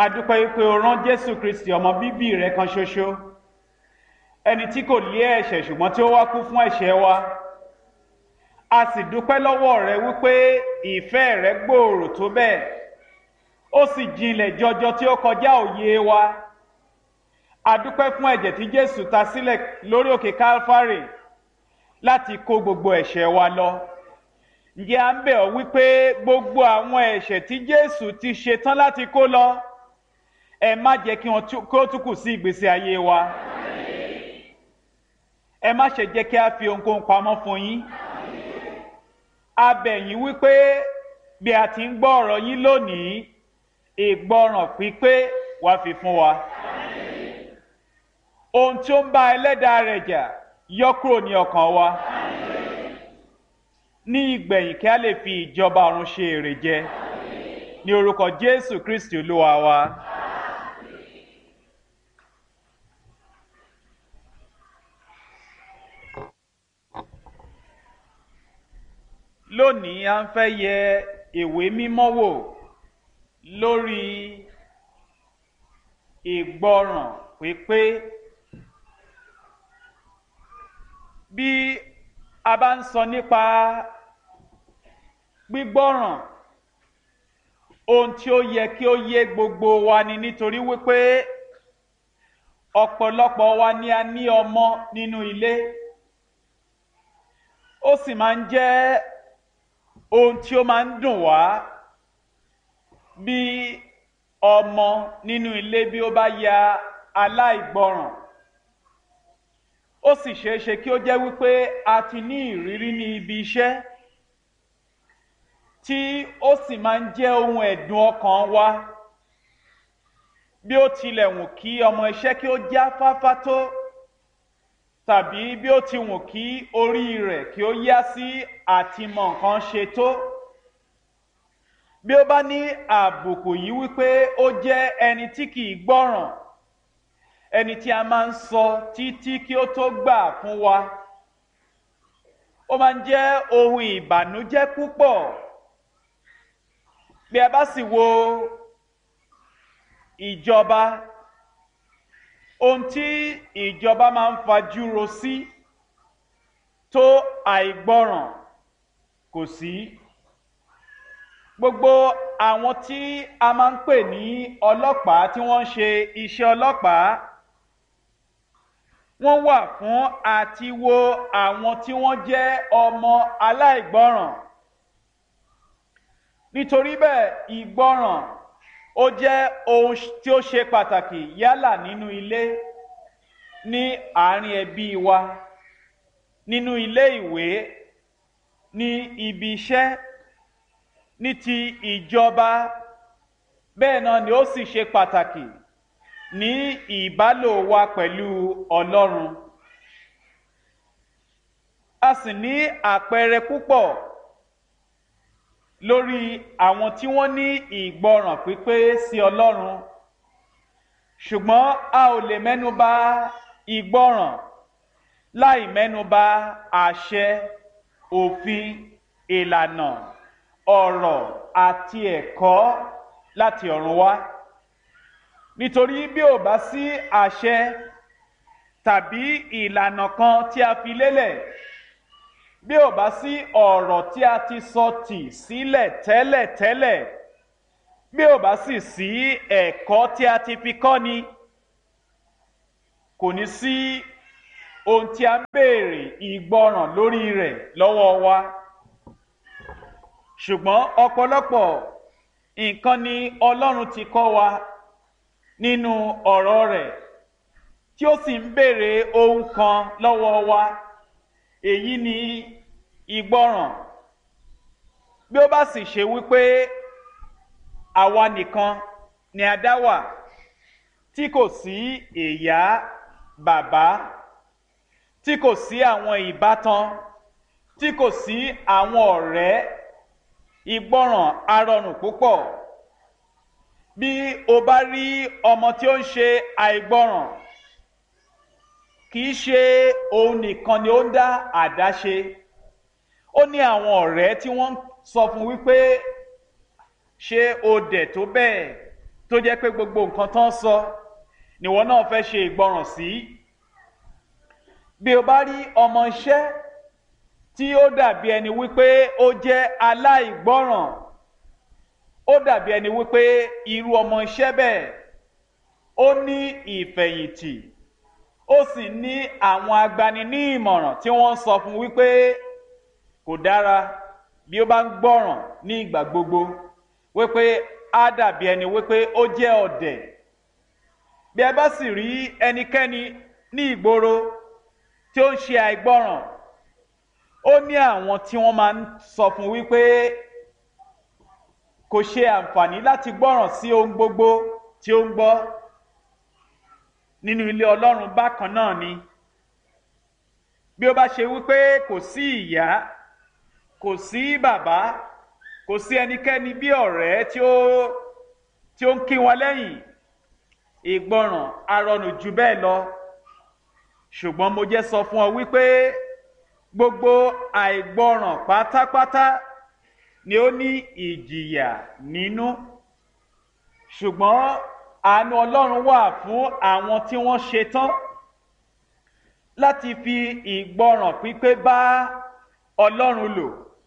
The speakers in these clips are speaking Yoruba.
A dúpẹ́ wípé o rán Jésù Kristi ọmọ bíbí rẹ kan ṣoṣo, ẹni tí kò lé ẹ̀ṣẹ̀ ṣùgbọ́n tí ó wá kú fún ẹ̀ṣẹ̀ wa. A sì dúpẹ́ lọ́wọ́ rẹ wípé ìfẹ́ rẹ gbòòrò tó bẹ́ẹ̀, ó sì jinlẹ̀ jọjọ tí ó kọjá òye wa. A dúpẹ́ fún ẹ̀jẹ̀ tí Jésù ta sílẹ̀ lórí òkè Kálífárì láti kó gbogbo ẹ̀ṣẹ̀ wa lọ. Ǹjẹ́ à ń bẹ̀ ọ́ wípé gbogbo àwọn ẹ̀ṣẹ̀ tí Jésù ti ṣetán láti kó lọ, ẹ má jẹ́ kí wọ́n kó tún kù sí ìgbésí ayé wa. Ẹ má ṣe jẹ́ kí a fi ohunkóhun pamọ́ fún yín. A bẹ̀ yín wípé bí a ti ń gbọ́ ọ̀rọ̀ yín lónìí, ìgbọràn pípé wá fi fún wa. Ohun tí ó ń bá ẹlẹ́dàá rẹ̀ jà yọ kúrò ní ọkàn wa. Ní ìgbẹ̀yìn kí a lè fi ìjọba ọ̀run ṣe èrè jẹ. Ní orúkọ Jésù Kristi Olúwa wa. Lónìí a ń fẹ́ yẹ ìwé mímọ́ wò lórí ìgbọràn pípé. Bí a bá ń sọ nípa gbígbọ́ràn, ohun tí ó yẹ kí ó yé gbogbo wa ni, nítorí wípé ọ̀pọ̀lọpọ̀ wa ni a ní ọmọ nínú ilé. Ó sì máa ń jẹ́ ohun tí ó máa ń dùn wá bí ọmọ nínú ilé bí ó bá ya aláìgbọràn. Ó sì ṣeé ṣe kí ó jẹ́ wípé a ti ní ìrírí ní ibi iṣẹ́ tí ó sì máa ń jẹ́ ohun ẹ̀dùn ọkàn wa. Bí ó tilẹ̀ wù kí ọmọ iṣẹ́ kí ó jáfáfá tó, tàbí bí ó ti wù kí orí rẹ̀ kí ó yá sí àti mọ nǹkan ṣe tó, bí ó bá ní àbùkù yìí wípé ó jẹ́ ẹni tí kìí gbọ́ràn, ẹni tí a máa ń sọ títí kí ó tó gbà fún wa, ó máa ń jẹ́ ohun ìbànújẹ́ púpọ̀. Bí a bá sì wo ìjọba, ohun tí ìjọba máa ń fajúro sí tó àìgbọràn kò sí. Gbogbo àwọn tí a máa ń pè ní ọlọ́pàá tí wọ́n ń ṣe iṣẹ́ ọlọ́pàá, wọ́n wà fún àti wo àwọn tí wọ́n jẹ́ ọmọ aláìgbọràn. Nítorí bẹ́ẹ̀, ìgbọràn ó jẹ́ ohun tí ó ṣe pàtàkì yálà nínú ilé, ní àárín ẹbí wa, nínú ilé ìwé, ní ibi iṣẹ́, ní ti ìjọba. Bẹ́ẹ̀ náà ni ó sì ṣe pàtàkì ní ìbálò wa pẹ̀lú Ọlọ́run. A sì ní àpẹẹrẹ púpọ̀ lórí àwọn tí wọ́n ní ìgbọràn pípé sí Ọlọ́run. Ṣùgbọ́n a ò lè mẹ́nubà ìgbọràn láì mẹ́nubà àṣẹ, òfin, ìlànà, ọ̀rọ̀ àti ẹ̀kọ́ láti ọ̀run wá. Nítorí bí ò bá sí àṣẹ tàbí ìlànà kan tí a fi lélẹ̀, bí ò bá sí ọ̀rọ̀ tí a ti sọ tì sílẹ̀ tẹ́lẹ̀tẹ́lẹ̀, bí ò bá sì sí ẹ̀kọ́ tí a ti fi kọ́ni, kò ní sí ohun tí a ń béèrè ìgbọràn lórí rẹ̀ lọ́wọ́ wa. Ṣùgbọ́n ọ̀pọ̀lọpọ̀ nǹkan ni Ọlọ́run ti kọ́ wa nínú ọ̀rọ̀ rẹ̀, tí ó sì ń béèrè ohun kan lọ́wọ́ wa. Èyí ni ìgbọràn. Bí ó bá sì ṣe wípé àwa nìkan ni a dá wà, tí kò sí ìyá, bàbá, tí kò sí àwọn ìbátan, tí kò sí àwọn ọ̀rẹ́, ìgbọràn á rọrùn púpọ̀. Bí o bá rí ọmọ tí ó ń ṣe àìgbọràn, kìí ṣe òun nìkan ni ó ń dá àdáṣe. Ó ní àwọn ọ̀rẹ́ tí wọ́n sọ fún wípé ṣé o dẹ̀ tó bẹ́ẹ̀ tó jẹ́ pé gbogbo nǹkan tán sọ níwọ náà fẹ́ ṣe ìgbọràn sí. Bí o bá rí ọmọ iṣẹ́ tí ó dàbí ẹni wípé ó jẹ́ aláìgbọràn, ó dàbí ẹni wípé irú ọmọ iṣẹ́ bẹ́ẹ̀ ó ní ìfẹ̀yìntì, ó sì ní àwọn agbani ní ìmọ̀ràn tí wọ́n ń sọ fún wípé kò dára bí ó bá ń gbọ́ràn ní ìgbà gbogbo, wípé á dàbí ẹni wípé ó jẹ́ ọ̀dẹ̀. Bí ẹ bá sì rí ẹnikẹ́ni ní ìgboro tí ó ń ṣe àìgbọ́ràn, ó ní àwọn tí wọ́n máa ń sọ fún wípé kò ṣe àǹfààní láti gbọ́ràn sí ohun gbogbo tí ó ń gbọ́. Nínú ilé Ọlọ́run bákan náà ni, bí ó bá ṣe wípé kò sí ìyá, kò sí bàbá, kò sí ẹnikẹ́ni bí ọ̀rẹ́ tí ó ń kí wọn lẹ́yìn, ìgbọràn á rọrùn jù bẹ́ẹ̀ lọ. Ṣùgbọ́n mo jẹ́ sọ fún ọ wípé gbogbo àìgbọràn pátápátá ni ó ní ìjìyà nínú. Ṣùgbọ́n àánú Ọlọ́run wà fún àwọn tí wọ́n ṣetán láti fi ìgbọràn pípé bá Ọlọ́run lò.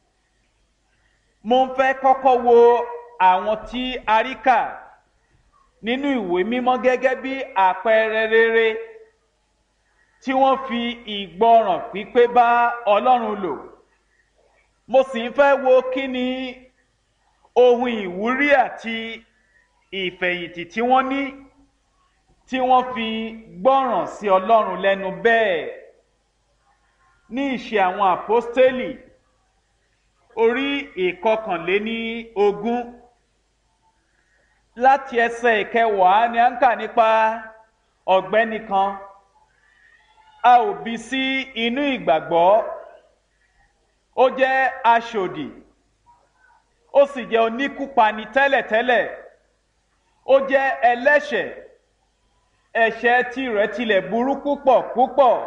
Mo ń fẹ́ kọ́kọ́ wo àwọn tí a rí kà nínú ìwé mímọ́ gẹ́gẹ́ bí àpẹẹrẹ rere tí wọ́n fi ìgbọràn pípé bá Ọlọ́run lò. Mo sì ń fẹ́ wo kí ni ohun ìwúrí àti ìfẹ̀yìntì tí wọ́n ní tí wọ́n fi gbọ́ràn sí Ọlọ́run lẹ́nu bẹ́ẹ̀. Ní Ìṣe àwọn Àpọ́stélì orí 21 láti ẹsẹ̀ 10 ni a ń kà nípa ọ̀gbẹ́ni kan. A ò bí sí inú ìgbàgbọ́, ó jẹ́ aṣòdì, ó sì jẹ́ oníkúpani tẹ́lẹ̀tẹ́lẹ̀, ó jẹ́ ẹlẹ́ṣẹ̀, ẹ̀ṣẹ̀ tirẹ̀ tilẹ̀ burú púpọ̀ púpọ̀,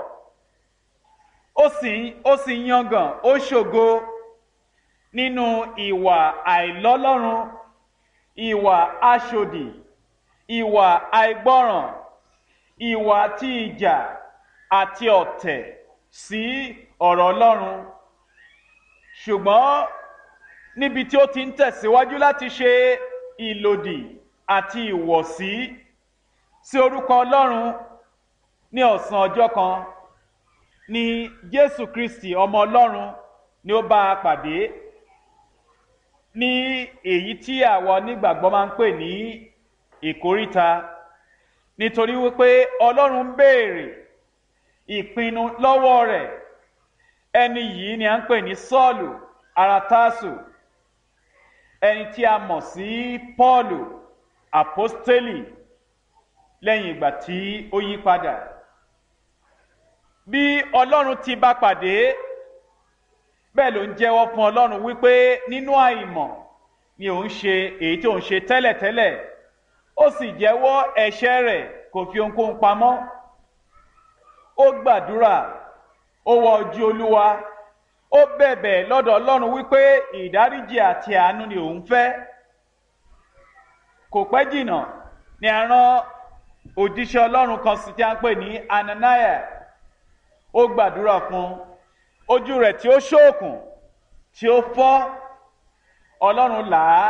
ó sì yangàn, ó ṣògo nínú ìwà àìlọ́lọ́run, ìwà aṣòdì, ìwà àìgbọ́ràn, ìwà tí ìjà àti ọ̀tẹ̀ sí ọ̀rọ̀ Ọlọ́run. Ṣùgbọ́n níbi tí ó ti ń tẹ̀síwájú láti ṣe ìlòdì àti ìwọ̀sí sí orúkọ Ọlọ́run, ní ọ̀sán ọjọ́ kan ni Jésù Kristi ọmọ Ọlọ́run ni ó bá a pàdé ní èyí tí àwa onígbàgbọ́ máa ń pè ní ìkóríta, nítorí wípé Ọlọ́run ń béèrè ìpinnu lọ́wọ́ rẹ̀. Ẹni yìí ni a ń pè ní Sọ́ọ̀lù ará Tásù, ẹni tí a mọ̀ sí Pọ́ọ̀lù àpọ́stélì lẹ́yìn ìgbà tí ó yí padà. Bí Ọlọ́run ti bá pàdé, bẹ́ẹ̀ ló ń jẹ́wọ́ fún Ọlọ́run wípé nínú àìmọ̀ ni òun ṣe èyí tí òun ṣe tẹ́lẹ̀tẹ́lẹ̀, ó sì jẹ́wọ́ ẹ̀ṣẹ̀ rẹ̀, kò fi ohunkóhun pamọ́. Ó gbàdúrà, ó wọ ojú Olúwa, ó bẹ̀bẹ̀ lọ́dọ̀ Ọlọ́run wípé ìdáríjì àti àánú ni òun fẹ́. Kò pẹ́ jìnnà ni a rán òjíṣẹ́ Ọlọ́run kan sí tí a ń pè ní Ananiah. Ó gbàdúrà fún ojú rẹ̀ tí ó ṣókùn, tí ó fọ́. Ọlọ́run là á,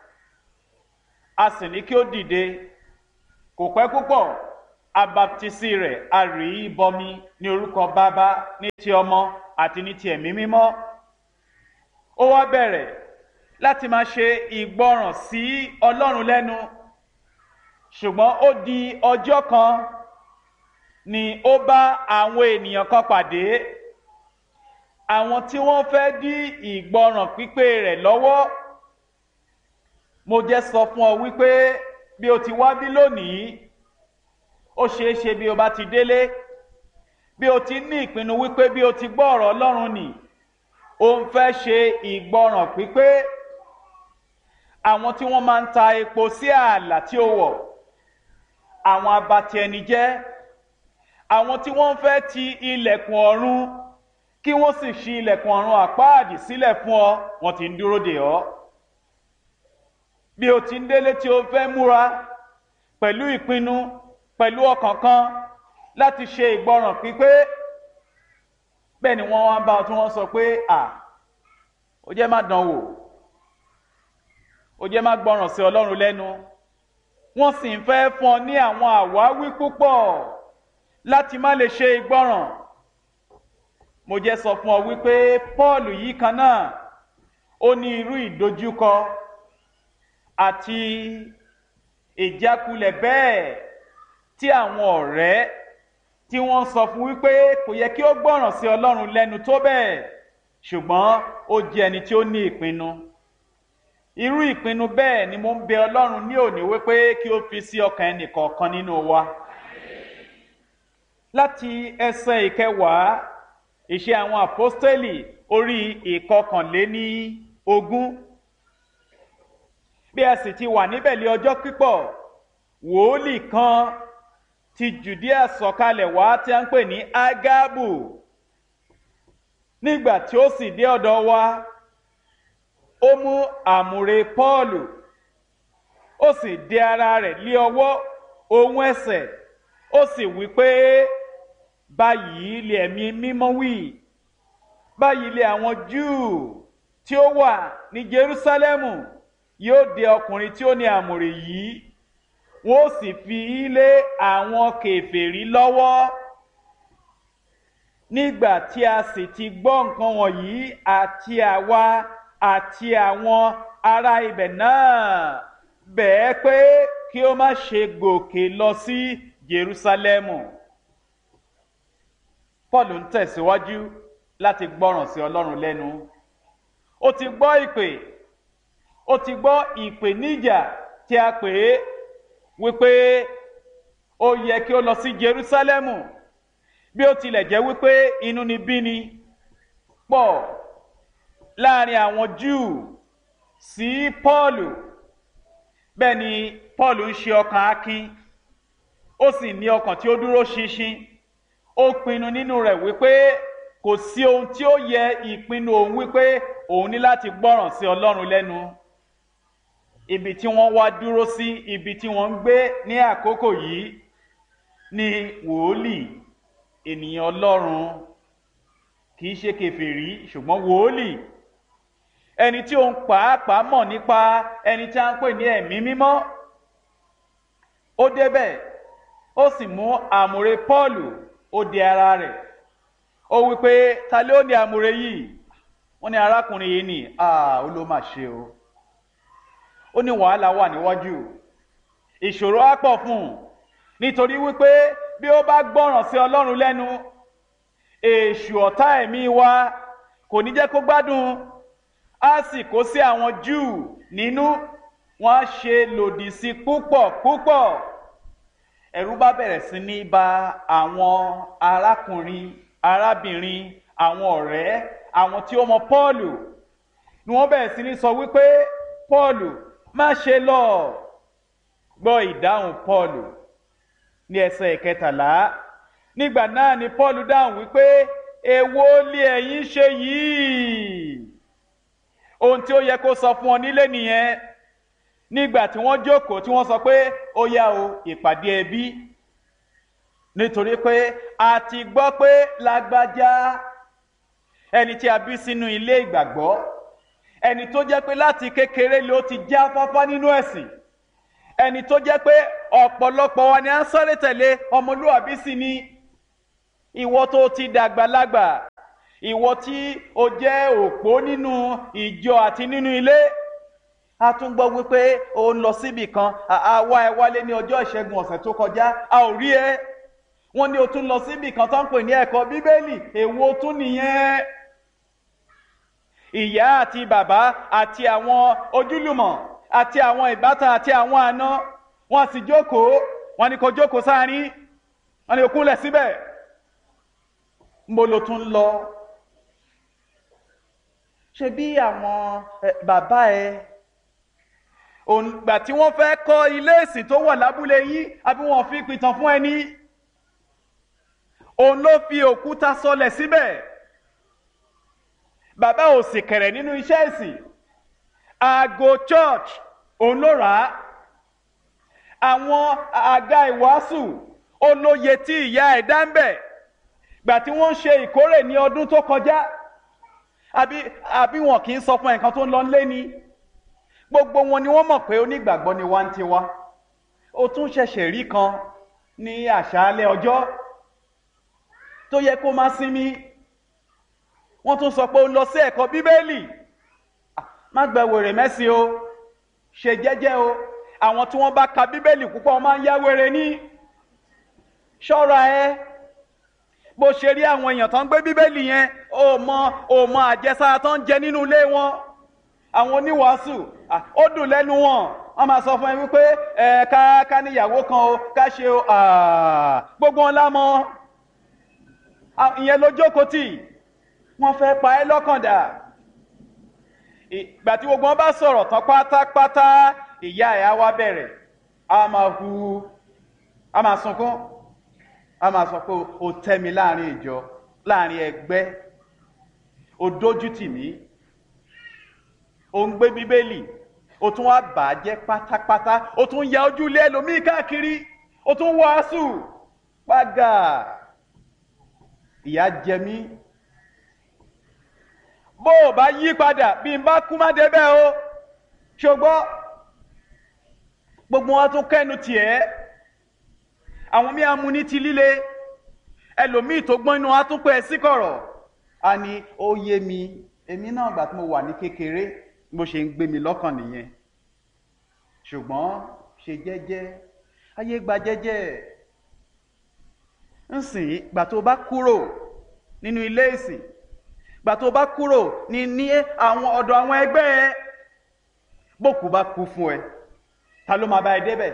a sì ní kí ó dìde. Kò pẹ́ púpọ̀, abaptisi rẹ̀ a rì í bọmi ní orúkọ Bàbá, ní ti Ọmọ àti ní ti Ẹ̀mí Mímọ́. Ó wá bẹ̀rẹ̀ láti máa ṣe ìgbọràn sí Ọlọ́run lẹ́nu. Ṣùgbọ́n ó di ọjọ́ kan ni ó bá àwọn ènìyàn kan pàdé, àwọn tí wọ́n fẹ́ dí ìgbọràn pípé rẹ̀ lọ́wọ́. Mo jẹ́ sọ fún ọ wípé bí o ti wá bí lónìí, ó ṣeé ṣe bí o bá ti délé, bí o ti ní ìpinnu wípé bí o ti gbọ́ ọ̀rọ̀ Ọlọ́run nì, o ń fẹ́ ṣe ìgbọràn pípé. Àwọn tí wọ́n máa ń ta epo sí ààlà tí ó wọ̀, àwọn abatí ẹni jẹ́, àwọn tí wọ́n fẹ́ ti ilẹ̀kùn ọ̀run kí wọ́n sì ṣí ilẹ̀kùn ọ̀run àpáàdì sílẹ̀ fún ọ, wọ́n ti ń dúró dè ọ́. Bí o ti ń délé tí o fẹ́ múra pẹ̀lú ìpinnu pẹ̀lú ọkàn kan láti ṣe ìgbọràn pípé. Bẹ́ẹ̀ ni wọ́n wá ń bá ọ tí wọ́n sọ pé ó jẹ́ má dán wò, ó jẹ́ má gbọ́ràn sí Ọlọ́run lẹ́nu. Wọ́n sì ń fẹ́ fún ọ ní àwọn àwáwí púpọ̀ láti má lè ṣe ìgbọràn. Mo jẹ́ sọ fún ọ wípé Pọ́ọ̀lù yìí kan náà ó ní irú ìdojúkọ àti ìjákulẹ̀ bẹ́ẹ̀ tí àwọn ọ̀rẹ́ tí wọ́n sọ fún wípé kò yẹ kí ó gbọ́ràn sí Ọlọ́run lẹ́nu tó bẹ́ẹ̀, ṣùgbọ́n ó jẹ́ ẹni tí ó ní ìpinnu. Irú ìpinnu bẹ́ẹ̀ ni mo ń bẹ Ọlọ́run ní òní wípé kí ó fi sí ọkàn ẹnìkọ̀ọ̀kan nínú wa. Láti ẹsẹ̀ 10 Ìṣe àwọn Àpọ́stélì orí 21. Bí a sì ti wà níbẹ̀ lé ọjọ́ pípọ̀, wòólì kan ti Jùdíà sọ̀kalẹ̀ wá tí a ń pè ní Ágábù. Nígbà tí ó sì dé ọ̀dọ̀ wa, ó mú àmùrè Pọ́ọ̀lù, ó sì dé ara rẹ̀ lé ọwọ́ ohun ẹsẹ̀, ó sì wí pé, báyìí lé ẹ̀mí mímọ́ wí, báyìí lé àwọn Júù tí ó wà ní Jerúsálẹ́mù yóò dé ọkùnrin tí ó ní àmùrè yìí, wọ́n ó sì fi lé àwọn kèfèrí lọ́wọ́. Nígbà tí a sì ti gbọ́ nǹkan wọ̀nyí, àti àwa àti àwọn ará ibẹ̀ náà bẹ̀ẹ́ pé kí ó má ṣe gòkè lọ sí Jerúsálẹ́mù. Pọ́ọ̀lù ń tẹ̀síwájú láti gbọ́ràn sí Ọlọ́run lẹ́nu. Ó ti gbọ́ ìpè, ó ti gbọ́ ìpèníjà tí a pè é wípé ó yẹ kí ó lọ sí Jerúsálẹ́mù, bí ó tilẹ̀ jẹ́ wípé inúnibíni pọ̀ láàrin àwọn Júù sí Pọ́ọ̀lù. Bẹ́ẹ̀ ni Pọ́ọ̀lù ń ṣe ọkàn akin, ó sì ní ọkàn tí ó dúró ṣinṣin. Ó pinnu nínú rẹ̀ wípé kò sí ohun tí ó yẹ ìpinnu òun wípé òun ní láti gbọ́ràn sí Ọlọ́run lẹ́nu. Ibi tí wọ́n wá dúró sí, ibi tí wọ́n ń gbé ní àkókò yìí ni wòólì, ènìyàn Ọlọ́run, kìí ṣe kèfèrí ṣùgbọ́n wòólì, ẹni tí òun pàápàá mọ̀ nípa ẹni tí a ń pè ní ẹ̀mí mímọ́. Ó débẹ̀, ó sì mú àmùrè Pọ́ọ̀lù, ó di ara rẹ̀. Ó wí pé, ta ló ní àmùrè yìí? Wọ́n ní arákùnrin yìí ni. Ó ló mà ṣe o. Ó ní wàhálà wà níwájú, ìṣòro á pọ̀ fún un, nítorí wípé bí ó bá gbọ́ràn sí Ọlọ́run lẹ́nu, èṣù ọ̀tá ẹ̀mí wa kò ní jẹ́ kó gbádùn, á sì kó sí àwọn Júù nínú, wọ́n á ṣe lòdì sí púpọ̀ púpọ̀. Ẹ̀rù bá bẹ̀rẹ̀ sí ní bà àwọn arákùnrin, arábìnrin, àwọn ọ̀rẹ́, àwọn tí ó mọ Pọ́ọ̀lù, ni wọ́n bẹ̀rẹ̀ sí ní sọ wípé, Pọ́ọ̀lù má ṣe lọ. Gbọ́ ìdáhùn Pọ́ọ̀lù ní ẹsẹ̀ 13. Nígbà náà ni Pọ́ọ̀lù dáhùn wípé, èwo lé ẹ̀yin ṣe yìí? Ohun tí ó yẹ kó sọ fún ọ nílé nìyẹn. Nígbà tí wọ́n jókòó tí wọ́n sọ pé ó yá o, ìpàdé ẹbí, nítorí pé a ti gbọ́ pé lágbájá, ẹni tí a bí sínú ilé ìgbàgbọ́, ẹni tó jẹ́ pé láti kékeré ló ti já fáfá nínú ẹ̀sìn, ẹni tó jẹ́ pé ọ̀pọ̀lọpọ̀ wa ni a ń sáré tẹ̀lé, ọmọlúwàbí sì ni. Ìwọ tó ti dàgbàlagbà, ìwọ tí o jẹ́ òpó nínú ìjọ àti nínú ilé, a tún gbọ́ wípé o ń lọ síbì kan, àwa ẹ wálé ní ọjọ́ ìṣẹ́gun ọ̀sẹ̀ tó kọjá, a ò rí ẹ. Wọ́n ní o tún lọ síbì kan tó ń pè ní ẹ̀kọ́ Bíbélì, èwo tún nìyẹn? Ìyá àti bàbá àti àwọn ojúlùmọ̀ àti àwọn ìbátan àti àwọn àna, wọ́n sì jókòó, wọ́n ní kó jókòó sáárín, wọ́n ní ó kúnlẹ̀ síbẹ̀. Mo ló tún lọ. Ṣé bí àwọn bàbá ẹ, ògbà tí wọ́n fẹ́ kọ́ ilé ìsìn tó wà lábúlé yín, àbí wọ́n fi pìtàn fún ẹni? Òun ló fi òkúta sọlẹ̀ síbẹ̀. Bàbá ò sì kẹ̀rẹ̀ nínú iṣẹ́ ìsìn. Aago church òun ló rà á. àwọn àga ìwàásù olóye tí ìyá ẹ̀ dá ń bẹ̀ gbà tí wọ́n ń ṣe ìkórè ní ọdún tó kọjá, àbí wọn kì í sọ fún ẹ̀kan tó ń lọ lé ni. Gbogbo wọn ni wọ́n mọ̀ pé onígbàgbọ́ ni wá ń tiwa. Ó tún ṣẹ̀ṣẹ̀ rí kan ní àṣálẹ́ ọjọ́ tó yẹ kó má sinmi, wọ́n tún sọ pé ó lọ sí ẹ̀kọ́ bíbélì. Má gba wèrè mẹ́sìn o, ṣe jẹ́jẹ́ o. Àwọn tí wọ́n bá ka bíbélì púpọ̀ máa ń yá wèrè ní. Ṣọ́ra ẹ, bó ṣe rí àwọn èèyàn tó ń gbé bíbélì yẹn, ó mọ àjẹsára tó ń jẹ nínú ilé wọn. Àwọn oníwàásù, ó dùn lẹ́nu wọn, wọ́n máa sọ fún ẹ wípé ká níyàwó kan o, ká ṣe o, gbogbo wọn lámọ̀. Ìyẹn ló jókòó tì, wọ́n fẹ́ pa ẹ́ lọ́kàn dà. Ìgbà tí gbogbo wọn bá sọ̀rọ̀ tán pátápátá, ìyá ẹ̀ á wá bẹ̀rẹ̀, á máa hu, á máa sunkún, á máa sọ pé o tẹ́ mi láàrin ìjọ, láàrin ẹgbẹ́, o dójú tì mí, o ń gbé bíbélì, o tún wá bàjẹ́ pátápátá, o tún ya ojú ilé ẹlòmíì káàkiri, o tún wàásù pàgà. Ìyà jẹ mí. Bó o bá yí padà, bí n bá kú má débẹ̀ o, ṣùgbọ́n gbogbo wọn tún kẹ́nu tiẹ̀. Àwọn míì amú ní ti líle, ẹlòmíì tó gbọ́n inú wa tún pẹ́ sí kọ̀rọ̀. A ní ó yé mi, èmi náà gbà tí mo wà ní kékeré bó ṣe ń gbé mi lọ́kàn nìyẹn. Ṣùgbọ́n ṣe jẹ́jẹ́, ayé gba jẹ́jẹ́. Nsìn gbà tó bá kúrò nínú ilé ìsìn, gbà tó bá kúrò ní àwọn ọ̀dọ̀ àwọn ẹgbẹ́ ẹ, bókù bá kú fún ẹ, ta ló máa bá ẹ débẹ̀?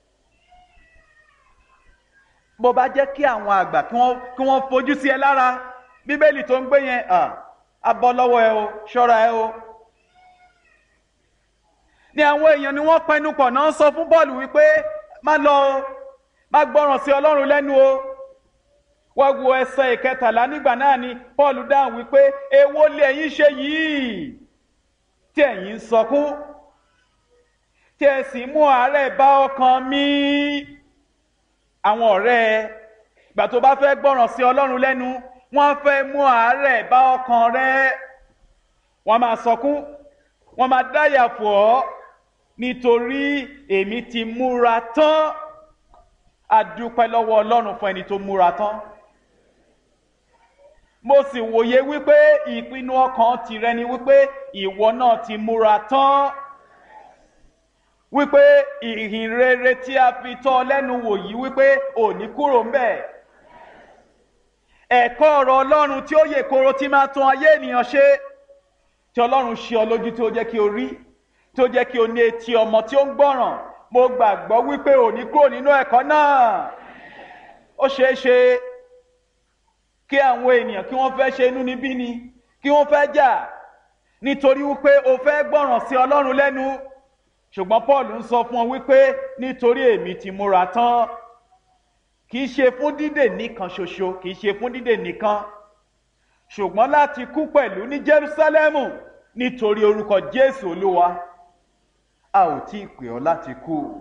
Bó bá jẹ́ kí àwọn àgbà kí wọ́n fojú sí ẹ lára, bíbélì tó ń gbé yẹn á bọ́ lọ́wọ́ ẹ o, ṣọ́ra ẹ o. Ní àwọn èèyàn ni wọ́n pẹnu pọ̀ náà sọ fún Pọ́ọ̀lù wípé má lọ o, má gbọ́ràn sí Ọlọ́run lẹ́nu o. Wá wo ẹsẹ̀ 13 nígbà náà ni Pọ́ọ̀lù dáhùn wípé èwo lè ẹ̀yin ṣe yìí tí ẹ̀yin ń sọkún, tí ẹ sì mú àárẹ̀ bá ọkàn mi. Àwọn ọ̀rẹ́ ẹ, ìgbà tó bá fẹ́ gbọ́ràn sí Ọlọ́run lẹ́nu, wọ́n fẹ́ mú àárẹ̀ bá ọkàn rẹ. Wọ́n máa sọkún, wọ́n máa dáyà fò ọ́, nítorí èmi ti múra tán. A dúpẹ́ lọ́wọ́ Ọlọ́run fún ẹni tó múra tán. Mo sì wòye wípé ìpinnu ọkàn tìrẹ ni wípé ìwọ náà ti múra tán. Wípé ìhìn rere tí a fi tọ́ lẹ́nu wò yìí wípé ò ní kúrò ń bẹ̀. Ẹ̀kọ́ ọ̀rọ̀ Ọlọ́run tí ó yè koro tí máa tún ayé ènìyàn ṣe, tí Ọlọ́run ṣe ọ lójú tí ó jẹ́ kí o rí, tí ó jẹ́ kí o ní etí ọmọ tí ó ń gbọ́ràn. Mo gbàgbọ́ wípé ò ní kúrò nínú ẹ̀kọ́ náà. Ó ṣeé ṣe kí àwọn ènìyàn kí wọ́n fẹ́ ṣe inúnibíni, kí wọ́n fẹ́ jà nítorí wípé o fẹ́ gbọ́ràn sí Ọlọ́run lẹ́nu. Ṣùgbọ́n Paul ń sọ fún ọ wípé nítorí èmi ti múra tán. Kì í ṣe fún dídè nìkan ṣoṣo, kì í ṣe fún dídè nìkan, ṣùgbọ́n láti kú pẹ̀lú ní Jerúsálẹ́mù nítorí orúkọ Jésù Olúwa. A ò tí ì pè ọ́ láti kú.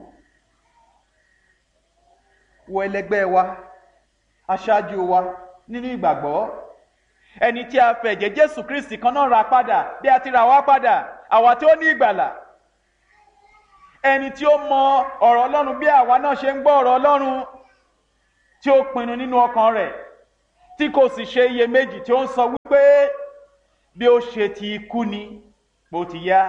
Wo ẹlẹgbẹ́ wa, aṣáájú wa nínú ìgbàgbọ́, ẹni tí a fẹ̀jẹ̀ Jésù Kristi kan náà rà padà bí a ti rà wá padà, àwa tí ó ní ìgbàlà. Ẹni tí ó mọ ọ̀rọ̀ Ọlọ́run bí àwa náà ṣe ń gbọ́ ọ̀rọ̀ Ọlọ́run, tí ó pinnu nínú ọkàn rẹ̀, tí kò sì ṣe iyèméjì, tí ó ń sọ wípé bí ó ṣe ti kú ni bó ti yá.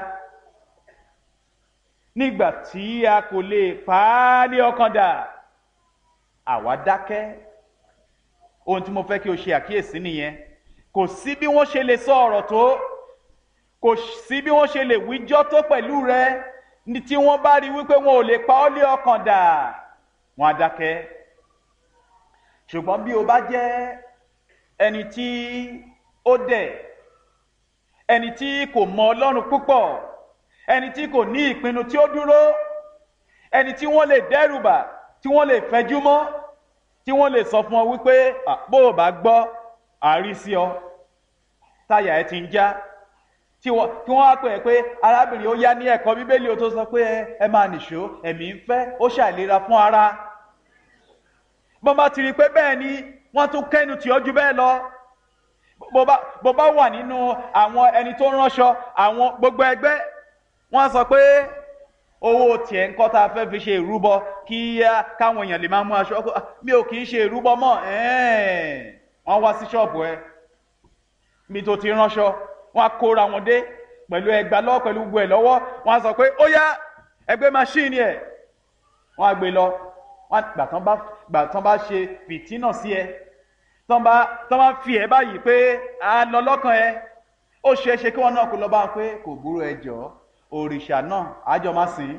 Nígbà tí a kò lè pa á ní ọkàn dà, àwa dákẹ́. Ohun tí mo fẹ́ kí o ṣe àkíyèsí nìyẹn. Kò sí bí wọ́n ṣe lè sọ ọ̀rọ̀ tó, kò sí bí wọ́n ṣe lè wíjọ́ tó pẹ̀lú rẹ, ní tí wọ́n bá rí wípé wọn ò lè pa ọ́ lé ọkàn dà, wọ́n á dákẹ́. Ṣùgbọ́n bí o bá jẹ́ ẹni tí ó dẹ̀, ẹni tí kò mọ Ọlọ́run púpọ̀, ẹni tí kò ní ìpinnu tí ó dúró, ẹni tí wọ́n lè dẹ́rùbà, tí wọ́n lè fẹjú mọ́, tí wọ́n lè sọ fún ọ wípé bó o bá gbọ́ àrí sí ọ, táyà ẹ ti ń já, kí wọ́n á pè é pé arábìnrin ó yá ní ẹ̀kọ́ bíbélì ó tó sọ pé ẹ máa nìṣó ẹ̀mí ń fẹ́ ó ṣàìlera fún ara. bọ́n bá ti rí i pé bẹ́ẹ̀ ni wọ́n tún kẹ́nu tì ọ́ ju bẹ́ẹ̀ lọ. bó bá wà nínú àwọn ẹni tó ń ránṣọ àwọn gbogbo ẹgbẹ́ wọ́n sọ pé owó tiẹ̀ ń kọ́ tá a fẹ́ fi ṣe ìrúbọ kí káwọn èèyàn lè máa mú aṣọ mi ò kì í ṣe ìrúbọ mọ́ wọ́n wá sí ṣọ́ọ̀bù ẹ mi tó ti ránṣọ wọ́n á kóra wọn dé pẹ̀lú ẹgbàá lọ́wọ́ pẹ̀lú gbogbo ẹ̀ lọ́wọ́ wọ́n á sọ pé ó yá ẹgbẹ́ máṣíìnì ẹ̀ wọ́n á gbé lọ gbà tán bá ṣe fìtínà sí ẹ tán bá fi ẹ báyìí pé a lọ lọ́kàn ẹ ó ṣeé ṣe kí wọ́n náà kó lọ bá wọn pé kò burú ẹ jọ̀ọ́ òrìṣà náà àjọ máa sìn.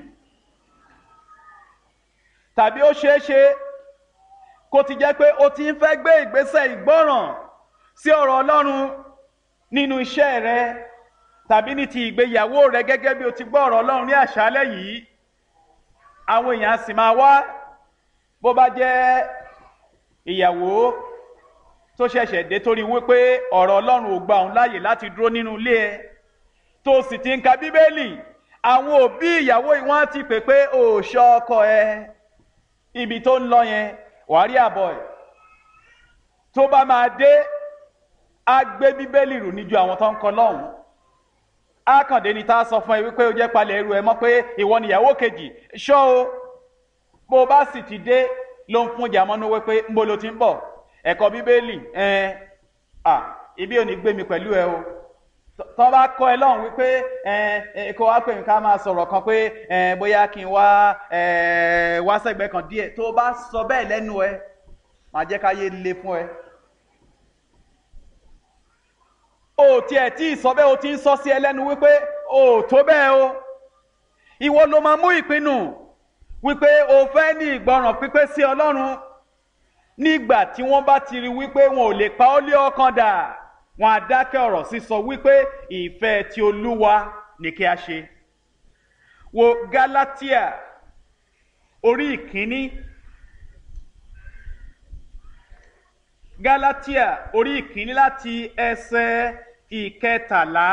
tàbí ó ṣeé ṣe kó ti jẹ́ pé ó ti ń fẹ́ gbé ìgbésẹ̀ ìgbọ́ràn sí ọ̀rọ̀ Ọlọ́run nínú iṣẹ́ rẹ tàbí ní ti ìgbéyàwó rẹ gẹ́gẹ́ bí o ti gbọ́ ọ̀rọ̀ Ọlọ́run ní àṣálẹ́ yìí. àwọn èèyàn sì máa wá bó bá jẹ́ ìyàwó tó ṣẹ̀ṣẹ̀ dé torí wípé ọ̀rọ̀ Ọlọ́run ò gba òun láàyè láti dúró nínú ilé ẹ tó sì ti ń ka bíbélì àwọn òbí ìyàwó yìí wọ́n ti pè pé ò ṣọ́ ọkọ ẹ ibi tó ń lọ yẹn wàá rí àbọ̀ ẹ̀ tó bá máa dé á gbé bíbélì rù níjú àwọn tó ń kọ lọ́hùn-ún á kàn dé ní tá a sọ fún ẹ wípé ó jẹ́ palẹ̀ ẹrù ẹ mọ́ pé ìwọ nìyàwó kejì ṣọ́ o bó bá sì ti dé ló ń fún jàmọ́nú wípé ń bo ló ti ń bọ̀ ẹ̀kọ́ bíbélì ibi ò ní gbé mi pẹ̀lú ẹ o tọ́ bá kọ́ ẹ lọ́hùn wípé kó wá pè mí ká máa sọ̀rọ̀ kan pé bóyá kí n wá sẹ́gbẹ̀ẹ́ kan díẹ̀ tó bá sọ bẹ́ẹ̀ lẹ́nu ẹ máa jẹ́ káyé le fún ẹ. o tiẹ̀ tí ì sọ bẹ́ẹ̀ o ti ń sọ sí ẹ lẹ́nu wípé o tó bẹ́ẹ̀ o ìwọ ló máa mú ìpinnu wípé o fẹ́ ní ìgbọràn pípé sí Ọlọ́run nígbà tí wọ́n bá ti rí wípé wọn ò lè pa ọ́ lé ọkàn dà wọn á dákẹ́ ọ̀rọ̀ sísọ wípé ìfẹ́ ti Olúwa ní kí a ṣe. wo Gálátíà orí ìkíní Gálátíà orí ìkíní láti ẹsẹ̀ ìkẹtàlá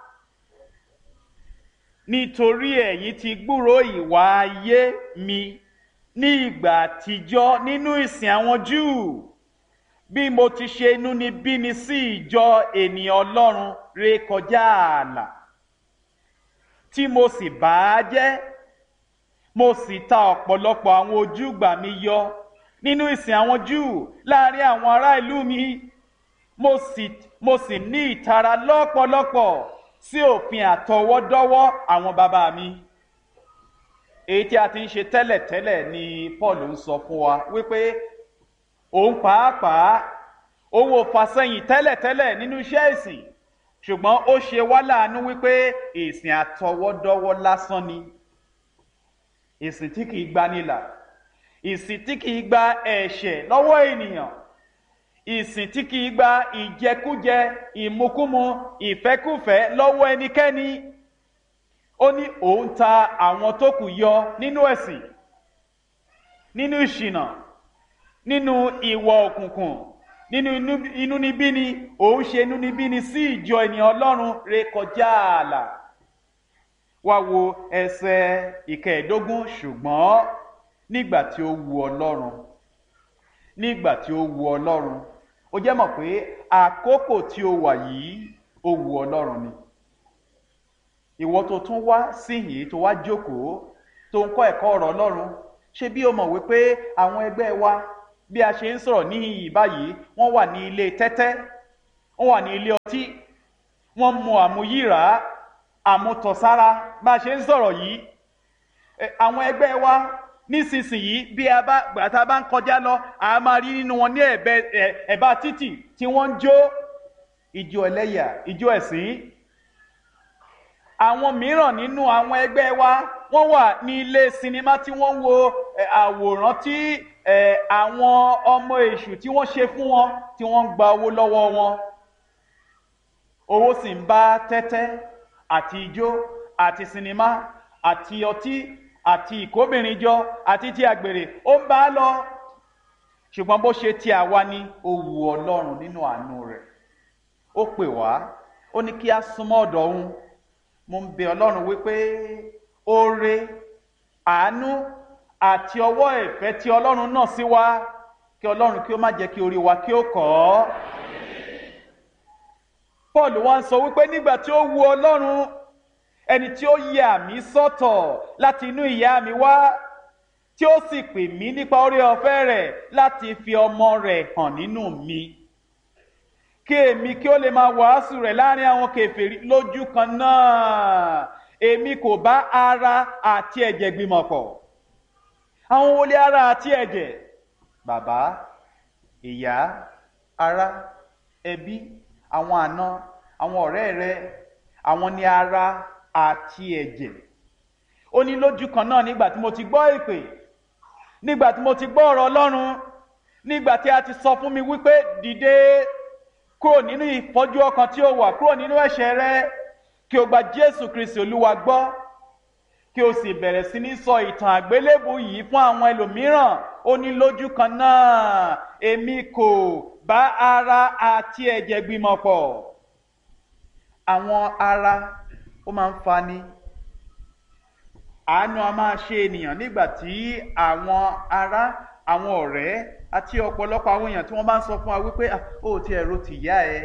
nítorí ẹ̀yin ti gbúròó ìwà ayé mi ní ìgbà àtijọ́ nínú ìsìn àwọn Júù bí mo ti ṣe inúnibíni sí ìjọ ènìyàn Ọlọ́run rékọjá ààlà tí mo sì bà á jẹ́ mo sì ta ọ̀pọ̀lọpọ̀ àwọn ojúgbà mi yọ nínú ìsìn àwọn Júù láàrin àwọn ará ìlú mi mo sì ní ìtara lọ́pọ̀lọpọ̀ sí òfin àtọwọ́dọ́wọ́ àwọn bàbá mi. èyí tí a ti ń ṣe tẹ́lẹ̀tẹ́lẹ̀ ni Paul ń sọ fún wa wípé òun pàápàá òun ò fàsẹ́yìn tẹ́lẹ̀tẹ́lẹ̀ nínú iṣẹ́ ìsìn ṣùgbọ́n ó ṣe wá láàánú wípé ìsìn àtọwọ́dọ́wọ́ lásán ni ìsìn tí kìí gbanilà ìsìn tí kìí gba ẹ̀ṣẹ̀ lọ́wọ́ ènìyàn ìsìn tí kìí gba ìjẹkújẹ ìmukúmu ìfẹ́kúfẹ́ lọ́wọ́ ẹnikẹ́ni ó ní òun ta àwọn tó kù yọ nínú ẹ̀sìn nínú ìṣìnà nínú ìwà òkùnkùn nínú inúnibíni òun ṣe inúnibíni sí ìjọ ènìyàn Ọlọ́run rékọjá ààlà. wá wo ẹsẹ̀ ìkẹẹ̀dógún ṣùgbọ́n nígbà tí ó wu Ọlọ́run ó jẹ́ mọ̀ pé àkókò tí ó wà yìí ó wu Ọlọ́run ni. ìwọ tó tún wá síyìn tó wá jókòó tó ń kọ́ ẹ̀kọ́ ọ̀rọ̀ Ọlọ́run ṣé bí o mọ̀ wípé àwọn ẹgbẹ́ wa bí a ṣe ń sọ̀rọ̀ níhìn báyìí wọ́n wà ní ilé tẹ́tẹ́ wọ́n wà ní ilé ọtí wọ́n mu àmuyíra àmutọ̀sára bá a ṣe ń sọ̀rọ̀ yìí àwọn ẹgbẹ́ wa nísinsìnyí bí gbàtà bá ń kọjá lọ a máa rí nínú wọn ní ẹ̀bá títì tí wọ́n ń jó ijó ẹlẹ́yà ijó ẹ̀sìn. àwọn mìíràn nínú àwọn ẹgbẹ́ wa wọ́n wà ní ilé sinimá tí wọ́n ń wo àwòrán tí àwọn ọmọ èṣù tí wọ́n ṣe fún wọn tí wọ́n ń gba owó lọ́wọ́ wọn. owó sì ń bá tẹ́tẹ́ àti ijó àti sinimá àti ọtí àti ìkóbìnrin jọ àti ti àgbèrè ó ń bá a lọ. ṣùgbọ́n bó ṣe ti àwa ni ó wu Ọlọ́run nínú àánú rẹ̀ ó pè wá ó ní kí a súnmọ́ ọ̀dọ̀ òun. Mo ń bẹ Ọlọ́run wípé oore, àánú àti ọwọ́ ìfẹ́ tí Ọlọ́run náà sí wa, kí Ọlọ́run kí ó má jẹ́ kí orí wa kí ó kọ́. Paul wá ń sọ wípé nígbà tí ó wu Ọlọ́run, ẹni tí ó yà mí sọ́tọ̀ láti inú ìyá mi wá, tí ó sì pè mí nípa oore ọ̀fẹ́ rẹ̀ láti fi ọmọ rẹ̀ hàn nínú mi, kí èmi kí ó lè máa wàásù rẹ̀ láàrin àwọn kèfèrí lójú kan náà. Èmi kò bá ara àti ẹ̀jẹ̀ gbìmọ̀ pọ̀. Àwọn wo lè ara àti ẹ̀jẹ̀? Bàbá, ìyá, ará, ẹbí, àwọn àna, àwọn ọ̀rẹ́ rẹ, àwọn ni ara àti ẹ̀jẹ̀. Ó ní lójú kan náà, nígbà tí mo ti gbọ́ ìpè, nígbà tí mo ti gbọ́ ọ̀rọ̀ Ọlọ́run, nígbà tí a ti sọ fún mi wípé dìde kúrò nínú ìfọ́jú ọkàn tí ó wà, kúrò nínú ẹ̀ṣẹ̀ rẹ, kí o gba Jésù Kristi Olúwa gbọ́, kí o sì bẹ̀rẹ̀ sí ní sọ ìtàn àgbélébù yìí fún àwọn ẹlòmíràn. Ó ní lójú kan náà, èmi kò bá ara àti ẹ̀jẹ̀ gbìmọ̀ pọ̀. Àwọn ara ó máa ń fani. Àánú a máa ṣe ènìyàn nígbà tí àwọn ará, àwọn ọ̀rẹ́ àti ọ̀pọ̀lọpọ̀ àwọn èèyàn tí wọ́n bá ń sọ fún wa wípé ó ti ẹ̀rù ti ìyá ẹ,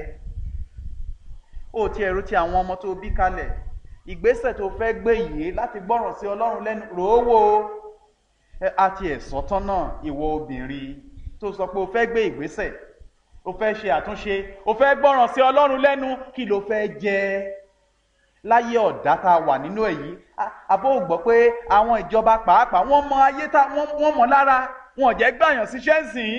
ó ti ẹ̀rù ti àwọn ọmọ tó bí kalẹ̀, ìgbésẹ̀ tó fẹ́ gbé yìí láti gbọ́ràn sí Ọlọ́run lẹ́nu ròówó. Àti ẹ̀sọ́ tán náà, ìwọ obìnrin tó sọ pé o fẹ́ gbé ìgbésẹ̀, o fẹ́ ṣe àtúnṣe, o fẹ́ gbọ́ràn sí Ọlọ́run lẹ́nu, kí ló fẹ́ jẹ láyé ọ̀dá tá a wà nínú èyí? Àbó gbọ́ pé àwọn ìjọba pàápàá wọ́n mọ ayé wọ́n mọ̀ lára, wọn ò jẹ́ gbàyàn síṣẹ́ ńsìn.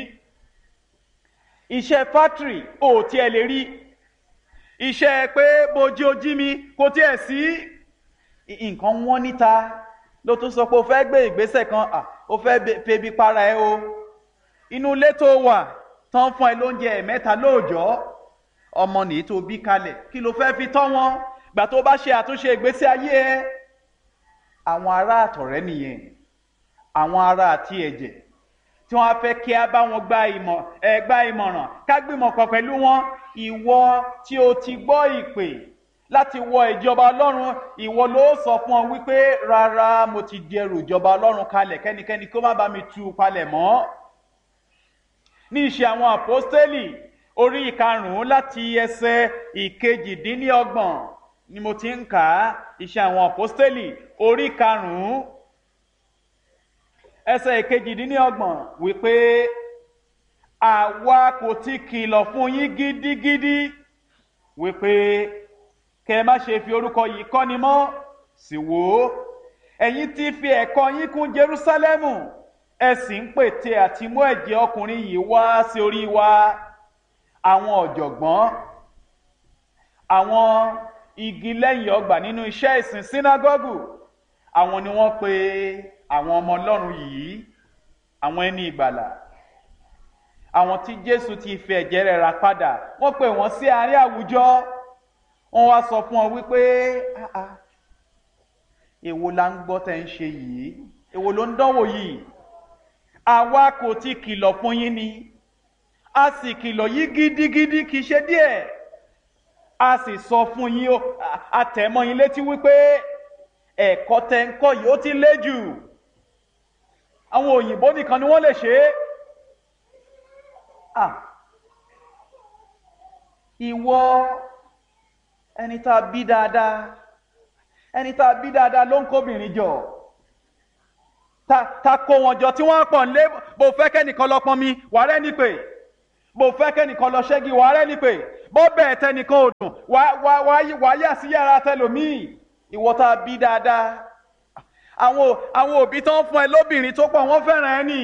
Iṣẹ́ fátìrì ò tiẹ̀ lè rí, iṣẹ́ pé bojí ojí mi kò tiẹ̀ sí. Nǹkan wọ́n níta ló tún sọ pé o fẹ́ gbé ìgbésẹ̀ kan, o fẹ́ febi para ẹ o. Inú ilé tó wà tán fún ẹ lóúnjẹ ẹ̀mẹ́ta lóòjọ́, ọmọ nìyí tó bí kalẹ̀, kí ló fẹ́ fi tọ́ wọn gbà tó bá ṣe àtúnṣe ìgbésí ayé ẹ? Àwọn ará àtọ̀rẹ́ nìyẹn, àwọn ará àti ẹ̀jẹ̀ tí wọ́n á fẹ́ kí a bá wọn gba ìmọ̀ràn, ká gbìmọ̀ pọ̀ pẹ̀lú wọn. Ìwọ tí o ti gbọ́ ìpè láti wọ ìjọba Ọlọ́run, ìwọ ló sọ fún ọ wípé rárá, mo ti di ẹrù ìjọba Ọlọ́run kalẹ̀, kẹ́nikẹ́ni kó má bá mi tú palẹ̀ mọ́. Ní Ìṣe àwọn Àpọ́stélì orí 5 láti ẹsẹ̀ 28 ni mo ti ń kà á. Ìṣe àwọn Àpọ́stélì orí 5 ẹsẹ̀ 28 wípé àwa kò ti kìlọ̀ fún yín gidigidi wípé kẹ́ má ṣe fi orúkọ yìí kọ́ni mọ́. Sì wò ó, ẹ̀yin ti fi ẹ̀kọ́ yín kún Jerúsálẹ́mù, ẹ sì ń pète àti mú ẹ̀jẹ̀ ọkùnrin yìí wá sí orí wa. Àwọn ọ̀jọ̀gbọ́n, àwọn igi lẹ́yìn ọgbà nínú iṣẹ́ ìsìn sínágọ́gù, àwọn ni wọ́n pe àwọn ọmọ Ọlọ́run yìí, àwọn ẹni ìgbàlà, àwọn tí Jésù ti fi ẹ̀jẹ̀ rẹ̀ rà padà. Wọ́n pè wọ́n sí àárín àwùjọ, wọ́n wá sọ fún ọ wípé èwo la ń gbọ́ tẹ́ ń ṣe yìí, èwo ló ń dánwò yìí? Àwa kò ti kìlọ̀ fún yín ni? A sì kìlọ̀ yìí gidigidi, kìí ṣe díẹ̀. A sì sọ fún yín, a tẹ̀ mọ́ yín létí wípé ẹ̀kọ́ tẹ́ ń kọ́ yìí ó ti lé jù. Àwọn òyìnbó nìkan ni wọ́n lè ṣe é. Ìwọ ẹni tá a bí dáadáa ló ń kóbìnrin jọ, ta kó wọn jọ tí wọ́n pọ̀ nílé. Bó fẹ́ kẹ́nìkan lọ pọn mi, wà rẹ́ ní pé. Bó fẹ́ kẹ́nìkan lọ ṣẹ́gi, wà rẹ́ ní pé. Bó bẹ́ẹ̀ tẹnìkan ò dùn, wà yà sí yàrá tẹlòmíì. Ìwọ tá a bí dáadáa, àwọn òbí tán fún ẹ lóbìnrin tó pọ̀, wọ́n fẹ́ràn ẹ nì.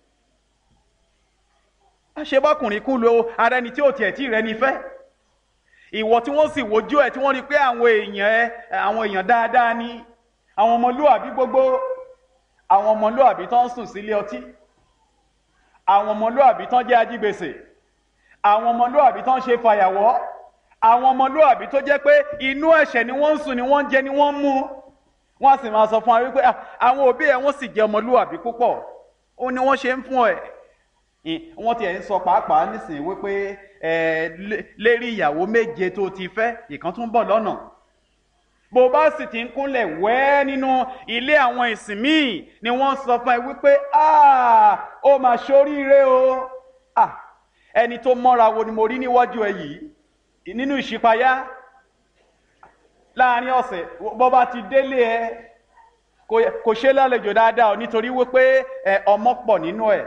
Àṣebọ́kùnrin kú lo ara ẹni tí ò tiẹ̀ tí rẹ ní fẹ́. Ìwọ tí wọ́n sì wojú ẹ̀ tí wọ́n rí pé àwọn èèyàn dáadáa ni, àwọn ọmọlúàbí gbogbo, àwọn ọmọlúàbí tán sùn sílé ọtí, àwọn ọmọlúàbí tán jẹ́ ajígbèsè, àwọn ọmọlúàbí tán ṣe fàyàwọ́, àwọn ọmọlúàbí tó jẹ́ pé inú ẹ̀ṣẹ̀ ni wọ́n ń sùn, ni wọ́n ń jẹ, ni wọ́n ń mu. Wọ́n sì máa sọ fún wa wípé àwọn òbí ẹ̀ wọ́n sì jẹ́ ọmọlúàbí púpọ̀, ó ní wọ́n ṣe ń fún ẹ̀. wọ́n ti ẹ̀ ń sọ pàápàá nísìnyí wípé lérí ìyàwó méje tó ti fẹ́ ìkan tún bọ̀ lọ́nà. Bó bá sì ti ń kúnlẹ̀ wẹ́ nínú ilé àwọn ìsìn míì ni wọ́n sọ fún ẹ wípé ó mà ṣoríire o, ẹni tó mọ́ra wo ni mo rí níwájú ẹ yìí nínú ìṣípayá láàrin ọ̀sẹ̀. Bó bá ti délé ẹ kò ṣe lálejò dáadáa nítorí wípé ọmọ pọ̀ nínú ẹ̀.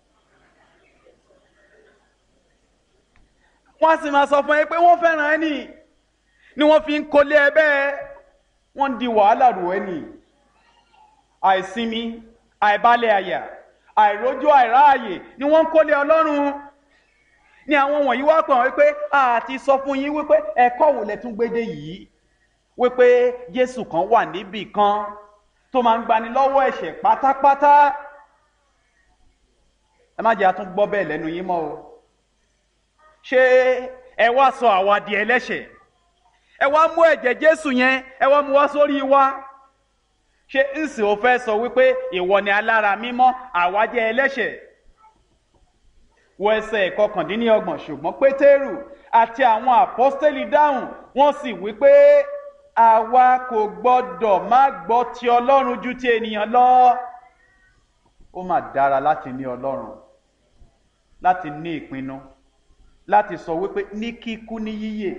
Wọ́n sì máa sọ fún ẹ pé wọ́n fẹ́ràn ẹni ni wọ́n fi ń kólé ẹ bẹ́ẹ̀, wọ́n ń di wàhálà rò ẹni. Àìsinmi, àìbalẹ̀ àyà, àìrójú àìráàyè ni wọ́n ń kólé Ọlọ́run. Ni àwọn wọ̀nyí wá pọ̀ wípé àti sọ fún yín wípé ẹ̀kọ́ wo lẹ tún gbédè yìí, wípé Jésù kan wà níbì kan tó máa ń gbani lọ́wọ́ ẹ̀ṣẹ̀ pátápátá. Ẹ má jẹ́ àtún gbọ́ bẹ́ẹ̀ lẹ́nu yín mọ́ o. Ṣé ẹ wá sọ àwa di ẹlẹ́ṣẹ̀? Ẹ wá mú ẹ̀jẹ̀ Jésù yẹn ẹ wá mú wá sórí wa? Ṣé ǹsìn ò fẹ́ sọ wípé ìwọ ni alára mímọ́, àwa jẹ́ ẹlẹ́ṣẹ̀? Wo ẹsẹ̀ 29. Ṣùgbọ́n Pétérù àti àwọn àpọ́stélì dáhùn, wọ́n sì wípé àwa kò gbọ́dọ̀ má gbọ́ ti Ọlọ́run ju ti ènìyàn lọ. Ó mà dára láti ní Ọlọ́run, láti ní ìpinnu, láti sọ wípé ní kíkú ní yíyè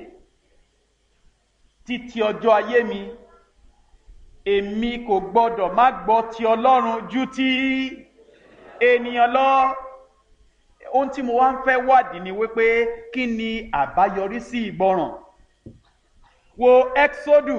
títí ọjọ́ ayé mi, èmi kò gbọ́dọ̀ má gbọ́ ti Ọlọ́run ju ti ènìyàn lọ. Ohun tí mo wá ń fẹ́ wádìí ni wípé kí ni àbáyọrí sí ìgbọràn. Wo Ẹ́kísódù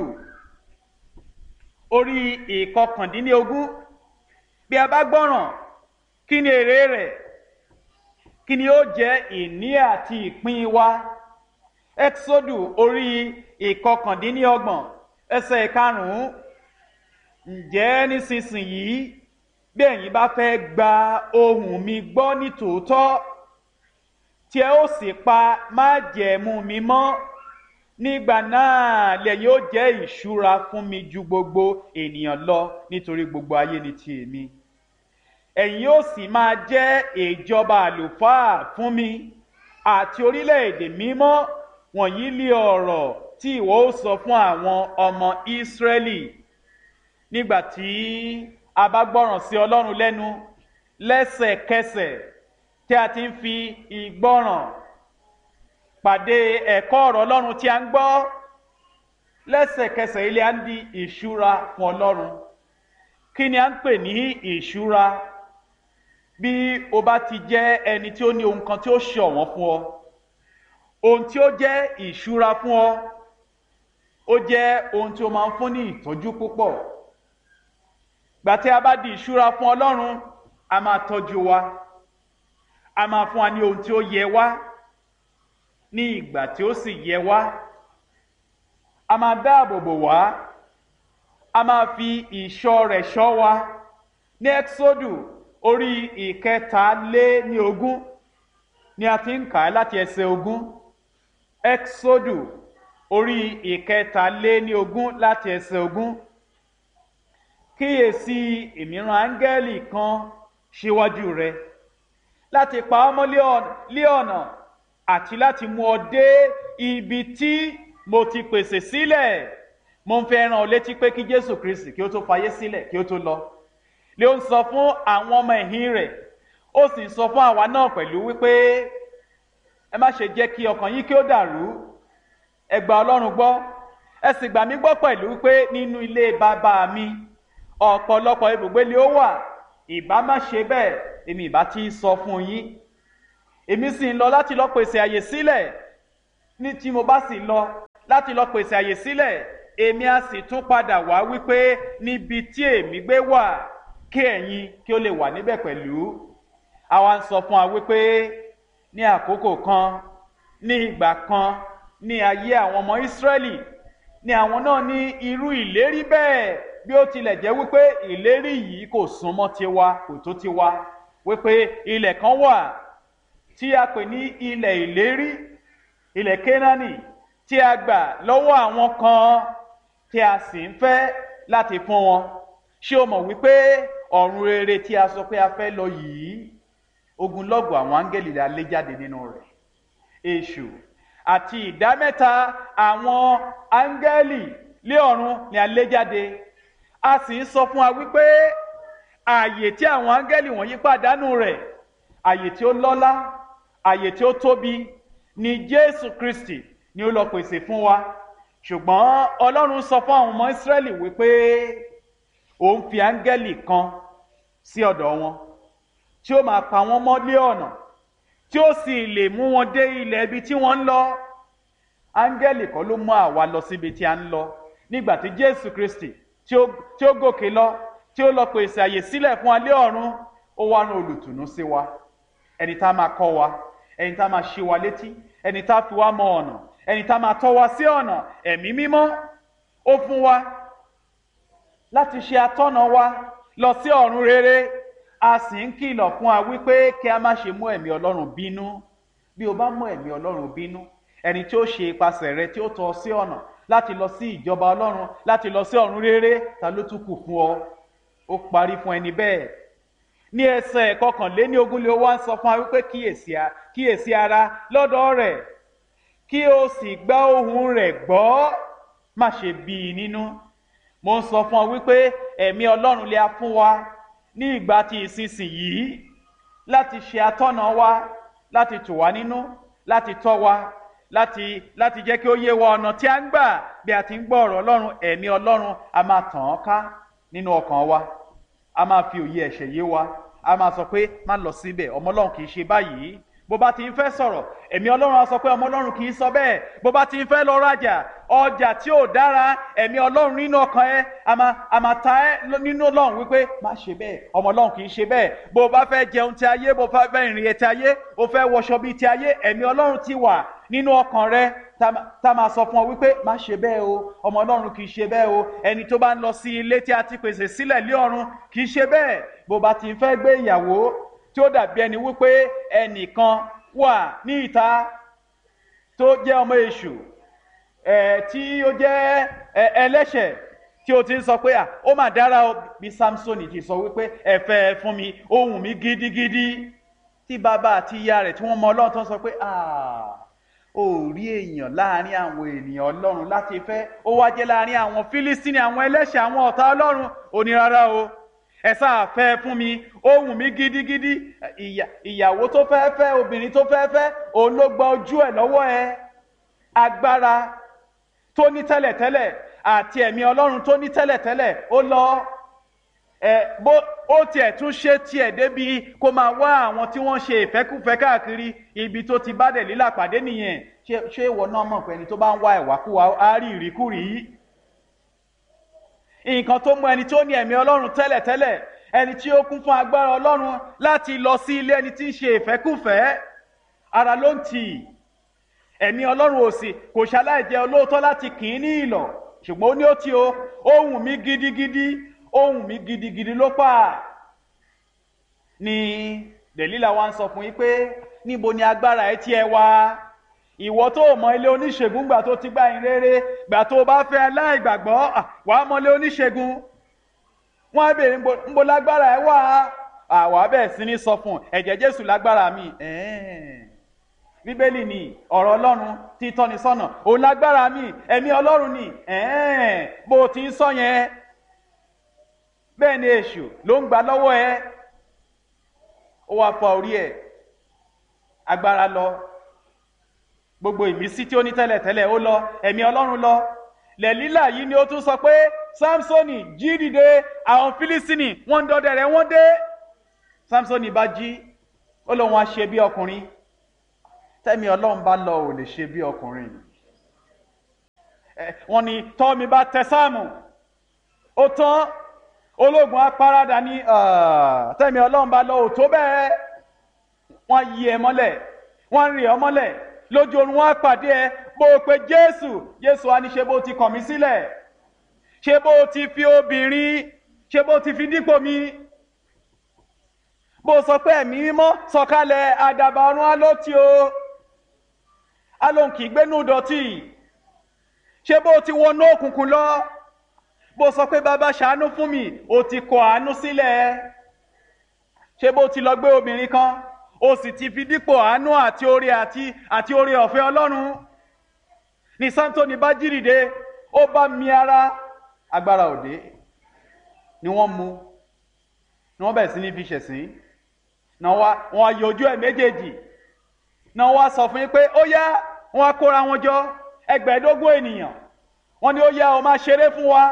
orí 19. Bí a bá gbọ́ràn, kí ni èrè rẹ̀? Kí ni ó jẹ́ ìní àti ìpín wa? Ẹ́kísódù orí 19 ẹsẹ̀ 5. Ǹjẹ́ nísinsìnyí bí ẹ̀yin bá fẹ́ gba ohùn mi gbọ́ ní tòótọ́, tí ẹ ó sì pa májẹ̀mú mi mọ́, nígbà náà lẹ̀yin ó jẹ́ ìṣúra fún mi ju gbogbo ènìyàn lọ, nítorí gbogbo ayé ni ti èmi. Ẹ̀yin ó sì máa jẹ́ ìjọba àlùfáà fún mi àti orílẹ̀-èdè mímọ́. Wọ̀nyí lé ọ̀rọ̀ tí ìwọ ó sọ fún àwọn ọmọ Ísírẹ́lì. Nígbà tí a bá gbọ́ràn sí Ọlọ́run lẹ́nu, lẹ́sẹ̀kẹsẹ̀ tí a ti ń fi ìgbọ́ràn pàdé ẹ̀kọ́ ọ̀rọ̀ Ọlọ́run tí a ń gbọ́, lẹ́sẹ̀kẹsẹ̀ ilé á ń di ìṣúra fún Ọlọ́run. Kí ni a ń pè ní ìṣúra? Bí o bá ti jẹ́ ẹni tí ó ní ohun kan tí ó ṣọ̀wọ́n fún ọ, ohun tí ó jẹ́ ìṣúra fún ọ, ó jẹ́ ohun tí ó máa ń fún ní ìtọ́jú púpọ̀. Gbà tí a bá di ìṣúra fún Ọlọ́run, a máa tọ́jú wa, a máa fún wa ní ohun tí ó yẹ wá ní ìgbà tí ó sì yẹ wá, a máa dáàbò bò wá, a máa fi ìṣọ́ rẹ̀ ṣọ́ wa. Ní Ẹ́kísódù orí 23 ni a ti ń kà á láti ẹsẹ̀ 20. Ẹ́kísódù orí 23 láti ẹsẹ̀ 20. Kíyèsí, èmi rán áńgẹ́lì kan síwájú rẹ láti pa ọ́ mọ́ lé ọ̀nà àti láti mú ọ dé ibi tí mo ti pèsè sílẹ̀. Mo ń fẹ́ rán ọ létí pé kí Jésù Kristi kí ó tó fayé sílẹ̀, kí ó tó lọ, lé ó ń sọ fún àwọn ọmọ ẹ̀yìn rẹ̀, ó sì ń sọ fún àwa náà pẹ̀lú wípé ẹ má ṣe jẹ́ kí ọkàn yín kí ó dàrú. Ẹ gba Ọlọ́run gbọ́, ẹ sì gbà mí gbọ́ pẹ̀lú wípé nínú ilé bàbá mi ọ̀pọ̀lọpọ̀ ibùgbé ni ó wà. Ìbá má ṣe bẹ́ẹ̀, èmi ìbá ti sọ fún yín. Èmi sì ń lọ láti lọ pèsè àyè sílẹ̀. Ní tí mo bá sì lọ láti lọ pèsè àyè sílẹ̀, èmi á sì tún padà wá wípé níbi tí èmi gbé wà, kí ẹ̀yin kí ó lè wà níbẹ̀ pẹ̀lú. Àwa ń sọ fún wa wípé ní àkókò kan, ní ìgbà kan, ní ayé àwọn ọmọ Ísírẹ́lì, ni àwọn náà ní irú ìlérí bẹ́ẹ̀, bí ó tilẹ̀ jẹ́ wípé ìlérí yìí kò súnmọ́ tiwa, kò tó tiwa, wípé ilẹ̀ kan wà tí a pè ní ilẹ̀ ìlérí, ilẹ̀ Kénáánì, tí a gbà lọ́wọ́ àwọn kan tí a sì ń fẹ́ láti fún wọn. Ṣé o mọ̀ wípé ọ̀run rere tí a sọ pé a fẹ́ lọ yìí, ogunlọ́gọ̀ àwọn áńgẹ́lì la lé jáde nínú rẹ̀. Èṣù àti ìdámẹ́ta àwọn áńgẹ́lì lé ọ̀run ni a lé jáde. A sì ń sọ fún wa wípé ààyè tí àwọn áńgẹ́lì wọ̀nyí pàdánù rẹ̀, ààyè tí ó lọ́lá, ààyè tí ó tóbi ni Jésù Kristi ni ó lọ pèsè fún wa. Ṣùgbọ́n Ọlọ́run sọ fún àwọn ọmọ Ísírẹ́lì wípé òun fi áńgẹ́lì kan sí ọ̀dọ̀ wọn tí ó máa pa wọ́n mọ́ lé ọ̀nà, tí ó sì lè mú wọn dé ilẹ̀ ibi tí wọ́n ń lọ. Áńgẹ́lì kan ló mú àwa lọ síbi tí a ń lọ. Nígbà tí Jésù Kristi tí ó gòkè lọ, tí ó lọ pèsè àyè sílẹ̀ fún wa lé ọ̀run, ó wá rán olùtùnú sí wa, ẹni tá máa kọ́ wa, ẹni tá máa ṣí wa létí, ẹni tá fi wá mọ ọ̀nà, ẹni tá máa tọ́ wa sí ọ̀nà. Ẹ̀mí mímọ́ ó fún wa láti ṣe atọ́nà wa lọ sí ọ̀run rere. A sì ń kìlọ̀ fún wa wípé kí a má ṣe mú ẹ̀mí Ọlọ́run bínú. Bí o bá mú ẹ̀mí Ọlọ́run bínú, ẹni tí ó ṣe ipasẹ̀ rẹ tí ó tọ́ ọ sí ọ̀nà láti lọ sí ìjọba Ọlọ́run, láti lọ sí ọ̀run rere, ta ló tún kù fún ọ? Ó parí fún ẹni bẹ́ẹ̀. Ní ẹsẹ̀ 21 wá ń sọ fún wa wípé kíyèsí ara lọ́dọ̀ rẹ̀, kí o sì gbá ohùn rẹ̀ gbọ́, má ṣe bí i nínú. Mo ń sọ fún ọ wípé ẹ̀mí Ọlọ́run lè a fún wa ní ìgbà tí ìsinsìnyí láti ṣe atọ́nà wa, láti tù wá nínú, láti tọ́ wa, láti jẹ́ kí ó yé wa ọ̀nà tí a ń gbà bí a ti ń gbọ́ ọ̀rọ̀ Ọlọ́run. Ẹ̀mí Ọlọ́run a máa tàn án ká nínú ọkàn wa, a máa fi òye ẹ̀ṣẹ̀ yé wa, a máa sọ pé má lọ síbẹ̀, ọmọ Ọlọ́run kì í ṣe báyìí. Bó bá ti ń fẹ́ sọ̀rọ̀, ẹ̀mí Ọlọ́run á sọ pé ọmọ Ọlọ́run kì í sọ bẹ́ẹ̀. Bó bá ti ń fẹ́ lọ rajà, ọjà tí ò dára, ẹ̀mí Ọlọ́run nínú ọkàn ẹ a máa ta ẹ́ nínú Ọlọ́run wípé má ṣe bẹ́ẹ̀, ọmọ Ọlọ́run kì í ṣe bẹ́ẹ̀. Bó bá fẹ́ jẹun ti ayé, bó fẹ́ ìrìn ti ayé, ó fẹ́ wọṣọ bíi ti ayé, ẹ̀mí Ọlọ́run ti wà nínú ọkàn rẹ tá máa sọ fún ọ wípé má ṣe bẹ́ẹ̀ o, ọmọ Ọlọ́run kì í ṣe bẹ́ẹ̀ o. Ẹni tó bá ń lọ sí ilé tí a ti pèsè sílẹ̀ lé ọ̀run kì í ṣe bẹ́ẹ̀. Bó bá ti ń fẹ́ gbé ìyàwó tí ó dàbí ẹni wípé ẹnìkan wà ní ìta tó jẹ́ ọmọ èṣù, tí ó jẹ́ ẹlẹ́ṣẹ̀, tí ó ti ń sọ pé ó mà dára o, bí Sámsónì ti sọ wípé ẹ fẹ́ fún mi, ó wù mí gidigidi. Tí bàbá àti ìyá rẹ̀ tí wọ́n mọ Ọlọ́run tó ń sọ pé ó rí èèyàn láàrin àwọn ènìyàn Ọlọ́run láti fẹ́, ó wá jẹ́ láàrin àwọn Fílístínì, àwọn ẹlẹ́ṣẹ̀, àwọn ọ̀tá Ọlọ́run. Ó ní rárá o, ẹ sáà fẹ́ fún mi, ó wù mí gidigidi. Ìyàwó tó fẹ́ fẹ́, obìnrin tó fẹ́ fẹ́, òun ló gba ojú ẹ̀ lọ́wọ́ ẹ. Agbára tó ní tẹ́lẹ̀tẹ́lẹ̀ àti ẹ̀mí Ọlọ́run tó ní tẹ́lẹ̀tẹ́lẹ̀ ó lọ. Bó ó tiẹ̀ tún ṣe tiẹ̀ débi kó máa wá àwọn tí wọ́n ṣe ìfẹ́kúfẹ́ káàkiri, ibi tó ti bá Dẹ̀lílà pàdé nìyẹn. Ṣé ìwọ náà mọ̀ pé ẹni tó bá ń wá ìwàkúwà á rí ìríkúrí? Nǹkan tó mú ẹni tó ní ẹ̀mí Ọlọ́run tẹ́lẹ̀tẹ́lẹ̀, ẹni tí ó kún fún agbára Ọlọ́run láti lọ sí ilé ẹni tí ń ṣe ìfẹ́kúfẹ́, ara ló ń tì. Ẹ̀mí Ọlọ́run ò sì kò ṣaláì jẹ́ olóòótọ́ láti kì í ní ìlọ̀, ṣùgbọ́n ó ní ó ti o, ó wù mí gidigidi, ó wù mí gidigidi ló pà. Ni Dẹ̀lílà wá ń sọ fún yín pé níbo ni agbára ẹ tí ẹ wá? Ìwọ tó mọ ilé oníṣègùn gbà tó ti gbà yín rere, gbà tó bá fẹ́ aláìgbàgbọ́ wàá mọ ilé oníṣègùn. Wọ́n á béèrè ńbo lágbára ẹ wá? Àwa bẹ́ẹ̀ sí ní sọ fún ẹ̀jẹ̀ Jésù lágbára mi. Bíbélì ni ọ̀rọ̀ Ọlọ́run tí tọ́ni sọ́nà, òun lágbára mi, ẹ̀mí Ọlọ́run ni. Bó ti ń sọ yẹn, bẹ́ẹ̀ ni èṣù ló ń gbà lọ́wọ́ ẹ. Ó wá fọ orí ẹ̀, agbára lọ, gbogbo ìmísí tí ó ní tẹ́lẹ̀tẹ́lẹ̀ ó lọ, ẹ̀mí Ọlọ́run lọ. Dẹ̀lílà yìí ni ó tún sọ pé Sámsónì jí dìde, àwọn Fílístínì wọ́n ń dọdẹ rẹ̀, wọ́n dé. Sámsónì bá jí, ó lóun á ṣe bí ọkùnrin. Tẹ́mi Ọlọ́run bá lọ ò lè ṣe bí ọkùnrin. Wọ́n ní tọ́ mi bá tẹ Sáàmù, ó tán, ológun apárádà ní tẹ́mi Ọlọ́run bá lọ ò tó bẹ́ẹ̀. Wọ́n yí ẹ mọ́lẹ̀, wọ́n rí ọ mọ́lẹ̀, lójú oorun wọ́n á pàdé ẹ, bó o pe Jésù á ní ṣe bó ti kọ̀ mí sílẹ̀, ṣe bó ti fi obìnrin, ṣe bó ti fi dípò mi, bó sọ pé ẹ̀mí mímọ́ sọ̀kalẹ̀, àdàbà ọ̀run á ló ti o, á lóun kì í gbénú dọ̀tí, ṣe bó ti wọnú òkùnkùn lọ, bó sọ pé bàbá ṣàánú fún mi, ó ti kọ̀ àánú sílẹ̀, ṣe bó ti lọ gbé obìnrin kan, ó sì ti fi dípò àánú àti oore ọ̀fẹ́ Ọlọ́run. Ní Sámsónì bá jí dìde, ó bá mi ara, agbára òde ni wọ́n mú, ni wọ́n bẹ̀rẹ̀ sí ní fi ṣẹ̀sín, wọ́n yọ ojú ẹ̀ méjèèjì, náà wá sọ fún yín pé ó yá, wọ́n á kóra wọn jọ 15 ènìyàn, wọ́n ní ó yá, ó máa ṣeré fún wa.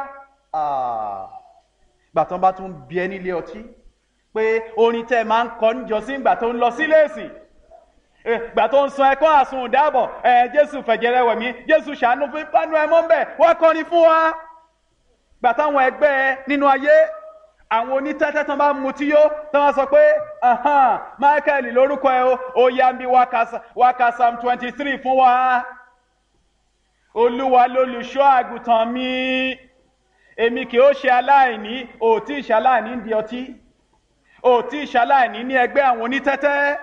Gbàtàn bá tún bí ẹ nílé ọtí pé orin tẹ́ máa ń kọ níjọ́sí ìgbà tó ń lọ sílé ìsìn, ìgbà tó ń sun ẹkọ́ àsun ìdáàbọ̀, Jésù fẹ̀jẹ̀ rẹ̀ wẹ̀ mí, Jésù ṣàánú fún ìpanu ẹ̀ mọ́ ń bẹ̀, wọ́n kọrin fún wa. Gbàtàwọn ẹgbẹ́ ẹ nínú ayé, àwọn onítẹ́tẹ́ tán bá mutí yó, tán wá sọ pé Michael lórúkọ ẹ ó yá bí wákà Psalm 23 fún wa. Olúwa lolùṣọ́ àgùntàn mi, èmi kì ó ṣe aláìní. Ò tí ì ṣaláìní ní ọtí, ò tí ì ṣaláìní ní ẹgbẹ́ àwọn onítẹ́tẹ́.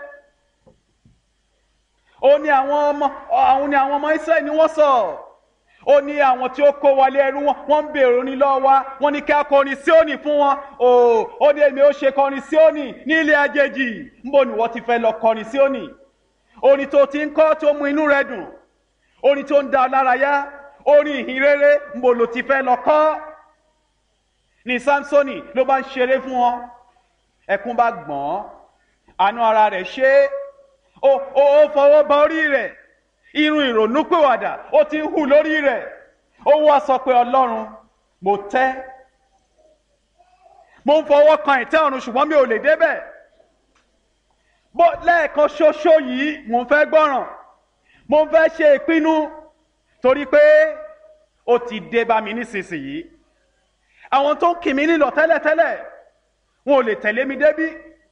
Ó ní àwọn ọmọ Ísírẹ́lì ni wọ́n sọ. Ó ní àwọn tí ó kó wọlé ẹrú wọ́n ń bèèrè ní lọ́wọ́ wa, wọ́n ní kí a kọrin Síónì fún wọn. Ó ní èmi ó ṣe kọrin Síónì ní ilé àjèjì. Níbo ni wọ́n ti fẹ́ lọ kọrin Síónì? Orin tó ti ń kọ́ tó mú inú rẹ dùn, orin tó ń dá ọ lára yá, orin ìhìn rere, níbo ló ti fẹ́ lọ kọ́? Ní Sámsónì ló bá ń ṣeré fún wọn, ẹkún bá gbọ̀n, àánú ara rẹ̀ ṣe, ó fọwọ́ bá orí rẹ̀, irun ìrònúpìwàdà ó ti ń hù lórí rẹ̀. Ó wá sọ pé Ọlọ́run, mo tẹ́, mo ń fọwọ́ kan ìtẹ́ ọ̀run ṣùgbọ́n mi ò lè débẹ̀. Bó lẹ́ẹ̀kan ṣoṣo yìí mo ń fẹ́ gbọ́ràn, mo ń fẹ́ ṣe ìpinnu, torí pé ó ti dé bá mi nísinsìnyí. Àwọn tó ń kì mí nílọ̀ tẹ́lẹ̀tẹ́lẹ̀ wọn ò lè tẹ̀lé mi débí.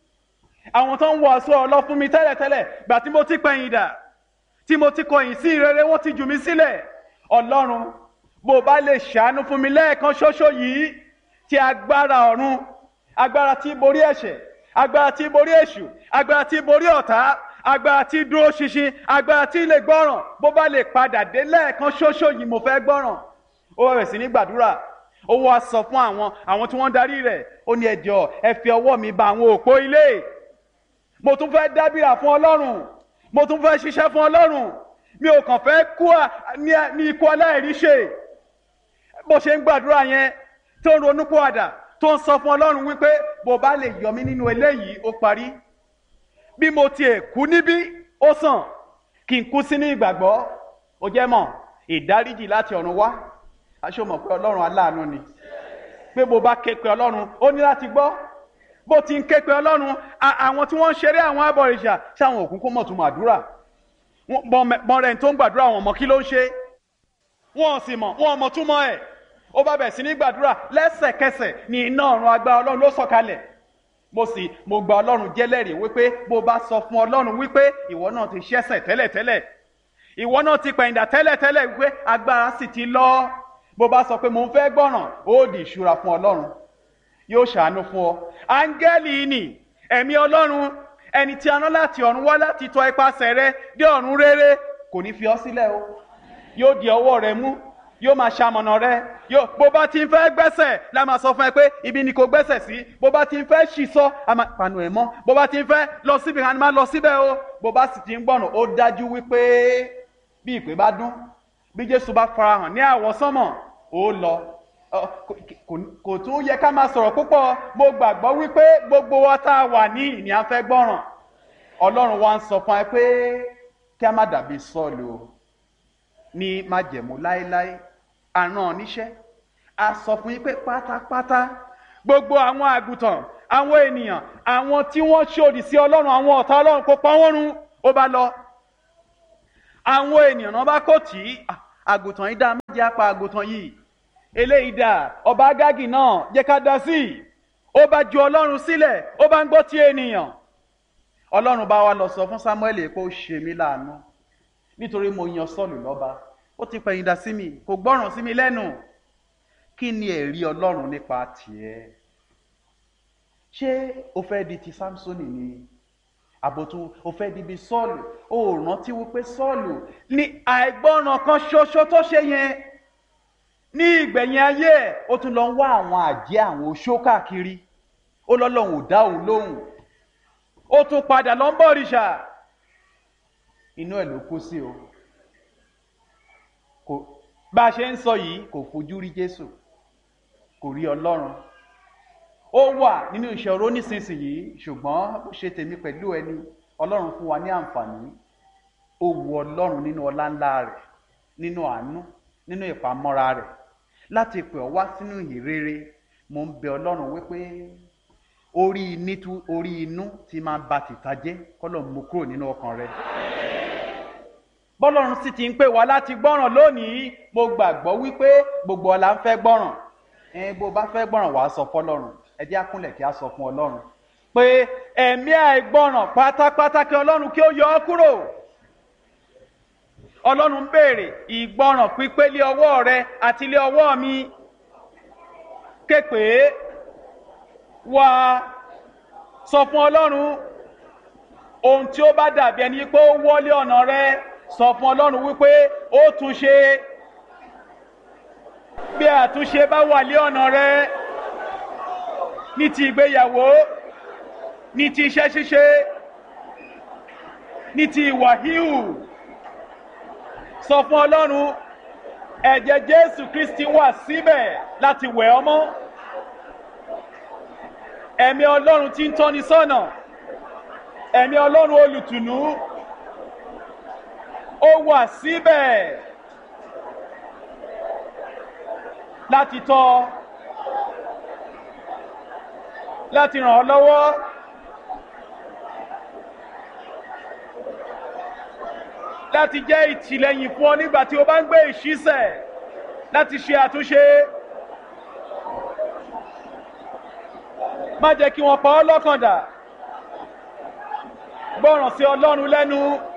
Àwọn tó ń wàásù ọlọ́ fún mi tẹ́lẹ̀tẹ́lẹ̀, gbà tí mo ti pẹ̀yìn dà, tí mo ti kọ̀yìn sí ìrere, wọ́n ti jù mí sílẹ̀. Ọlọ́run, bó bá lè ṣàánú fún mi lẹ́ẹ̀kan ṣoṣo yìí, tí agbára ọ̀run, agbára tí borí ẹ̀ṣẹ̀, agbára tí borí èṣù, agbára tí borí ọ̀tá, agbára tí dúró ṣinṣin, agbára tí lè gbọ́ràn, bó bá lè padà dé lẹ́ẹ̀kan ṣoṣo yìí, mo fẹ́ gbọ́ràn. Ó bẹ̀rẹ̀ sí ní gbàdúrà. Ó wá sọ fún àwọn tí wọ́n darí rẹ̀, ó ní ẹ jọ̀ọ́, ẹ fi ọwọ́ mi ba àwọn òpó ilé. Mo tún fẹ́ dábìrà fún Ọlọ́run, mo tún fẹ́ ṣiṣẹ́ fún Ọlọ́run, mi ò kàn fẹ́ kú ní ikú aláìríṣe. Bó ṣe ń gbàdúrà yẹn, tó ń ronúpìwàdà, tó ń sọ fún Ọlọ́run wípé bó bá lè yọ mí nínú eléyìí, ó parí. Bí mo tiẹ̀ kú níbí, ó sàn kí n kú sínú ìgbàgbọ́. Ó jẹ́ mọ̀, ìdáríjì láti ọ̀run wá. Aṣọ mọ̀ pé Ọlọ́run aláàánú ni, pé bó bá ké pe Ọlọ́run, ó ní láti gbọ́. Bó ti ń ké pe Ọlọ́run, àwọn tí wọ́n ń ṣeré àwọn abọ̀rìṣà, ṣáwọn òkúnkún mọ̀ tún àdúrà. Mọ̀rẹ̀ tó ń gbàdúrà, wọn mọ̀ kí ló ń ṣe, wọ́n sì mọ̀, wọ́n mọ̀ túmọ̀ ẹ̀. Ó bá bẹ̀ sí ní gbàdúrà, lẹ́sẹ̀kẹsẹ̀ ní iná ọ̀run agbára Ọlọ́run ló sọ̀kalẹ̀. Mo gba Ọlọ́run jẹ́lẹ́rìí wípé bó bá sọ fún Ọlọ́run wípé ìwọ náà ti ṣẹ̀ṣẹ̀ tẹ́lẹ̀tẹ́lẹ̀, ìwọ náà ti pẹ̀yìndà tẹ́lẹ̀tẹ́lẹ̀, wípé agbára sì ti lọ. Bó bá sọ pé mo ń fẹ́ gbọ́ràn, ó di ìṣúra fún Ọlọ́run, yóò ṣàánú fún ọ. Áńgẹ́lì ni ẹ̀mí Ọlọ́run, ẹni tí a rán láti ọ̀run wá láti tọ́ ipasẹ̀ rẹ dé ọ̀run rere, kò ní fi ọ́ sílẹ̀ o. Yóò di ọwọ́ rẹ mú, yóò máa ṣamọ̀nà rẹ. Bó bá ti ń fẹ́ gbẹ́sẹ̀, la máa sọ fún ẹ pé ibi ni kò gbẹ́sẹ̀ sí. Bó bá ti ń fẹ́ ṣìṣọ́, a máa panu ẹ̀ mọ́. Bó bá ti ń fẹ́ lọ síbi kan, a máa lọ síbẹ̀ o. Bó bá sì ti ń gbọ́nà, ó dájú wípé bí ìpè bá dún, bí Jésù bá farahàn ní àwọsánmọ̀, ó lọ. Kò tún yẹ ká máa sọ̀rọ̀ púpọ̀. Mo gbàgbọ́ wípé gbogbo wa tá a wà ní ìní à ń fẹ́ gbọ́ràn. Ọlọ́run wa ń sọ fún ẹ pé kí a má dàbí Sọ́ọ̀lù ní májẹ̀mú láéláé. Àrán níṣẹ́, a sọ fún yín pé pátápátá gbogbo àwọn àgùntàn, àwọn ènìyàn, àwọn tí wọ́n ṣòdì sí Ọlọ́run, àwọn ọ̀tá Ọlọ́run, kó pa wọ́n run. Ó bá lọ. Àwọn ènìyàn náà bá kò tí àgùntàn yìí dá, má jẹ́ apá àgùntàn yìí, eléyìí dà, ọba Ágágì náà jẹ́ ká dá sí. Ó bá ju Ọlọ́run sílẹ̀, ó bá ń gbọ́ ti ènìyàn. Ọlọ́run bá wa lọ sọ fún Sámúẹ́lì pé ó ṣe mí láàánú nítorí mo yan Sọ́ọ̀lù lọ́ba, ó ti pẹ̀yìndà sí mi, kò gbọ́ràn sí mi lẹ́nu. Kí ni ẹ̀rí Ọlọ́run nípa tiẹ̀? Ṣé o fẹ́ di ti Sámsónì ni? Àbòtún o fẹ́ di bí Sọ́ọ̀lù? O rántí wípé Sọ́ọ̀lù ní àìgbọ́ràn kan ṣoṣo tó ṣe yẹn, ní ìgbẹ̀yìn ayé ẹ̀, ó tún lọ ń wá àwọn àjẹ́, àwọn oṣó káàkiri. Ó lọ́lọ́run ò dá òun lóhùn. ó tún padà lọ ń bọ òrìṣà inú ẹ̀ ló kú sí o. Kò bá a ṣe ń sọ yìí kò fojú rí Jésù, kò rí Ọlọ́run. Ó wà nínú ìṣòro nísinsìnyí, ṣùgbọ́n bó ṣe tèmi pẹ̀lú ẹni, Ọlọ́run fún wa ní àǹfààní. Ó wu Ọlọ́run nínú ọlá ńlá rẹ̀, nínú àánú, nínú ìpamọ́ra rẹ̀ láti pè ọ́ wá sínú ìhìnrere. Mo ń bẹ Ọlọ́run wípé orí inú tí máa ba tìta jẹ́ kọ́lọ̀ mú kúrò nínú ọkàn rẹ̀. Bọ́lọ́run sì ti ń pè wá láti gbọ́ràn lónìí, mo gbàgbọ́ wípé gbogbo ọ̀la ń fẹ́ gbọ́ràn. Bó bá fẹ́ gbọ́ràn wàá sọ fọ́lọ́run. Ẹ jẹ́ á kúnlẹ̀ kí á sọ fún Ọlọ́run pé ẹ̀mí àìgbọ́ràn pátápátá kí Ọlọ́run kí ó yọ ọ́ kúrò. Ọlọ́run ń béèrè ìgbọ́ràn pípé lé ọwọ́ rẹ àti lé ọwọ́ mi. Képe wá sọ fún Ọlọ́run ohun tí ó bá dàbí ẹni pé ó wọlé ọ̀nà rẹ, sọ fún Ọlọ́run wípé ó tún ṣe. Bí àtúnṣe bá wà lé ọ̀nà rẹ ní ti ìgbéyàwó, ní ti iṣẹ́ ṣíṣe, ní ti ìwà híhù, sọ fún Ọlọ́run ẹ̀jẹ̀ Jésù Kristi wà síbẹ̀ láti wẹ̀ ọ́ mọ́. Ẹ̀mí Ọlọ́run tí ń tọ́ni sọ́nà, ẹ̀mí Ọlọ́run olùtùnú, ó wà síbẹ̀ láti tọ́, láti ràn ọ́ lọ́wọ́, láti jẹ́ ìtìlẹ́yìn fún ọ nígbà tí o bá ń gbé ìṣísẹ̀, láti ṣe àtúnṣe. Má jẹ́ kí wọ́n pa ọ́ lọ́kàn dà. Gbọ́ràn sí Ọlọ́run lẹ́nu.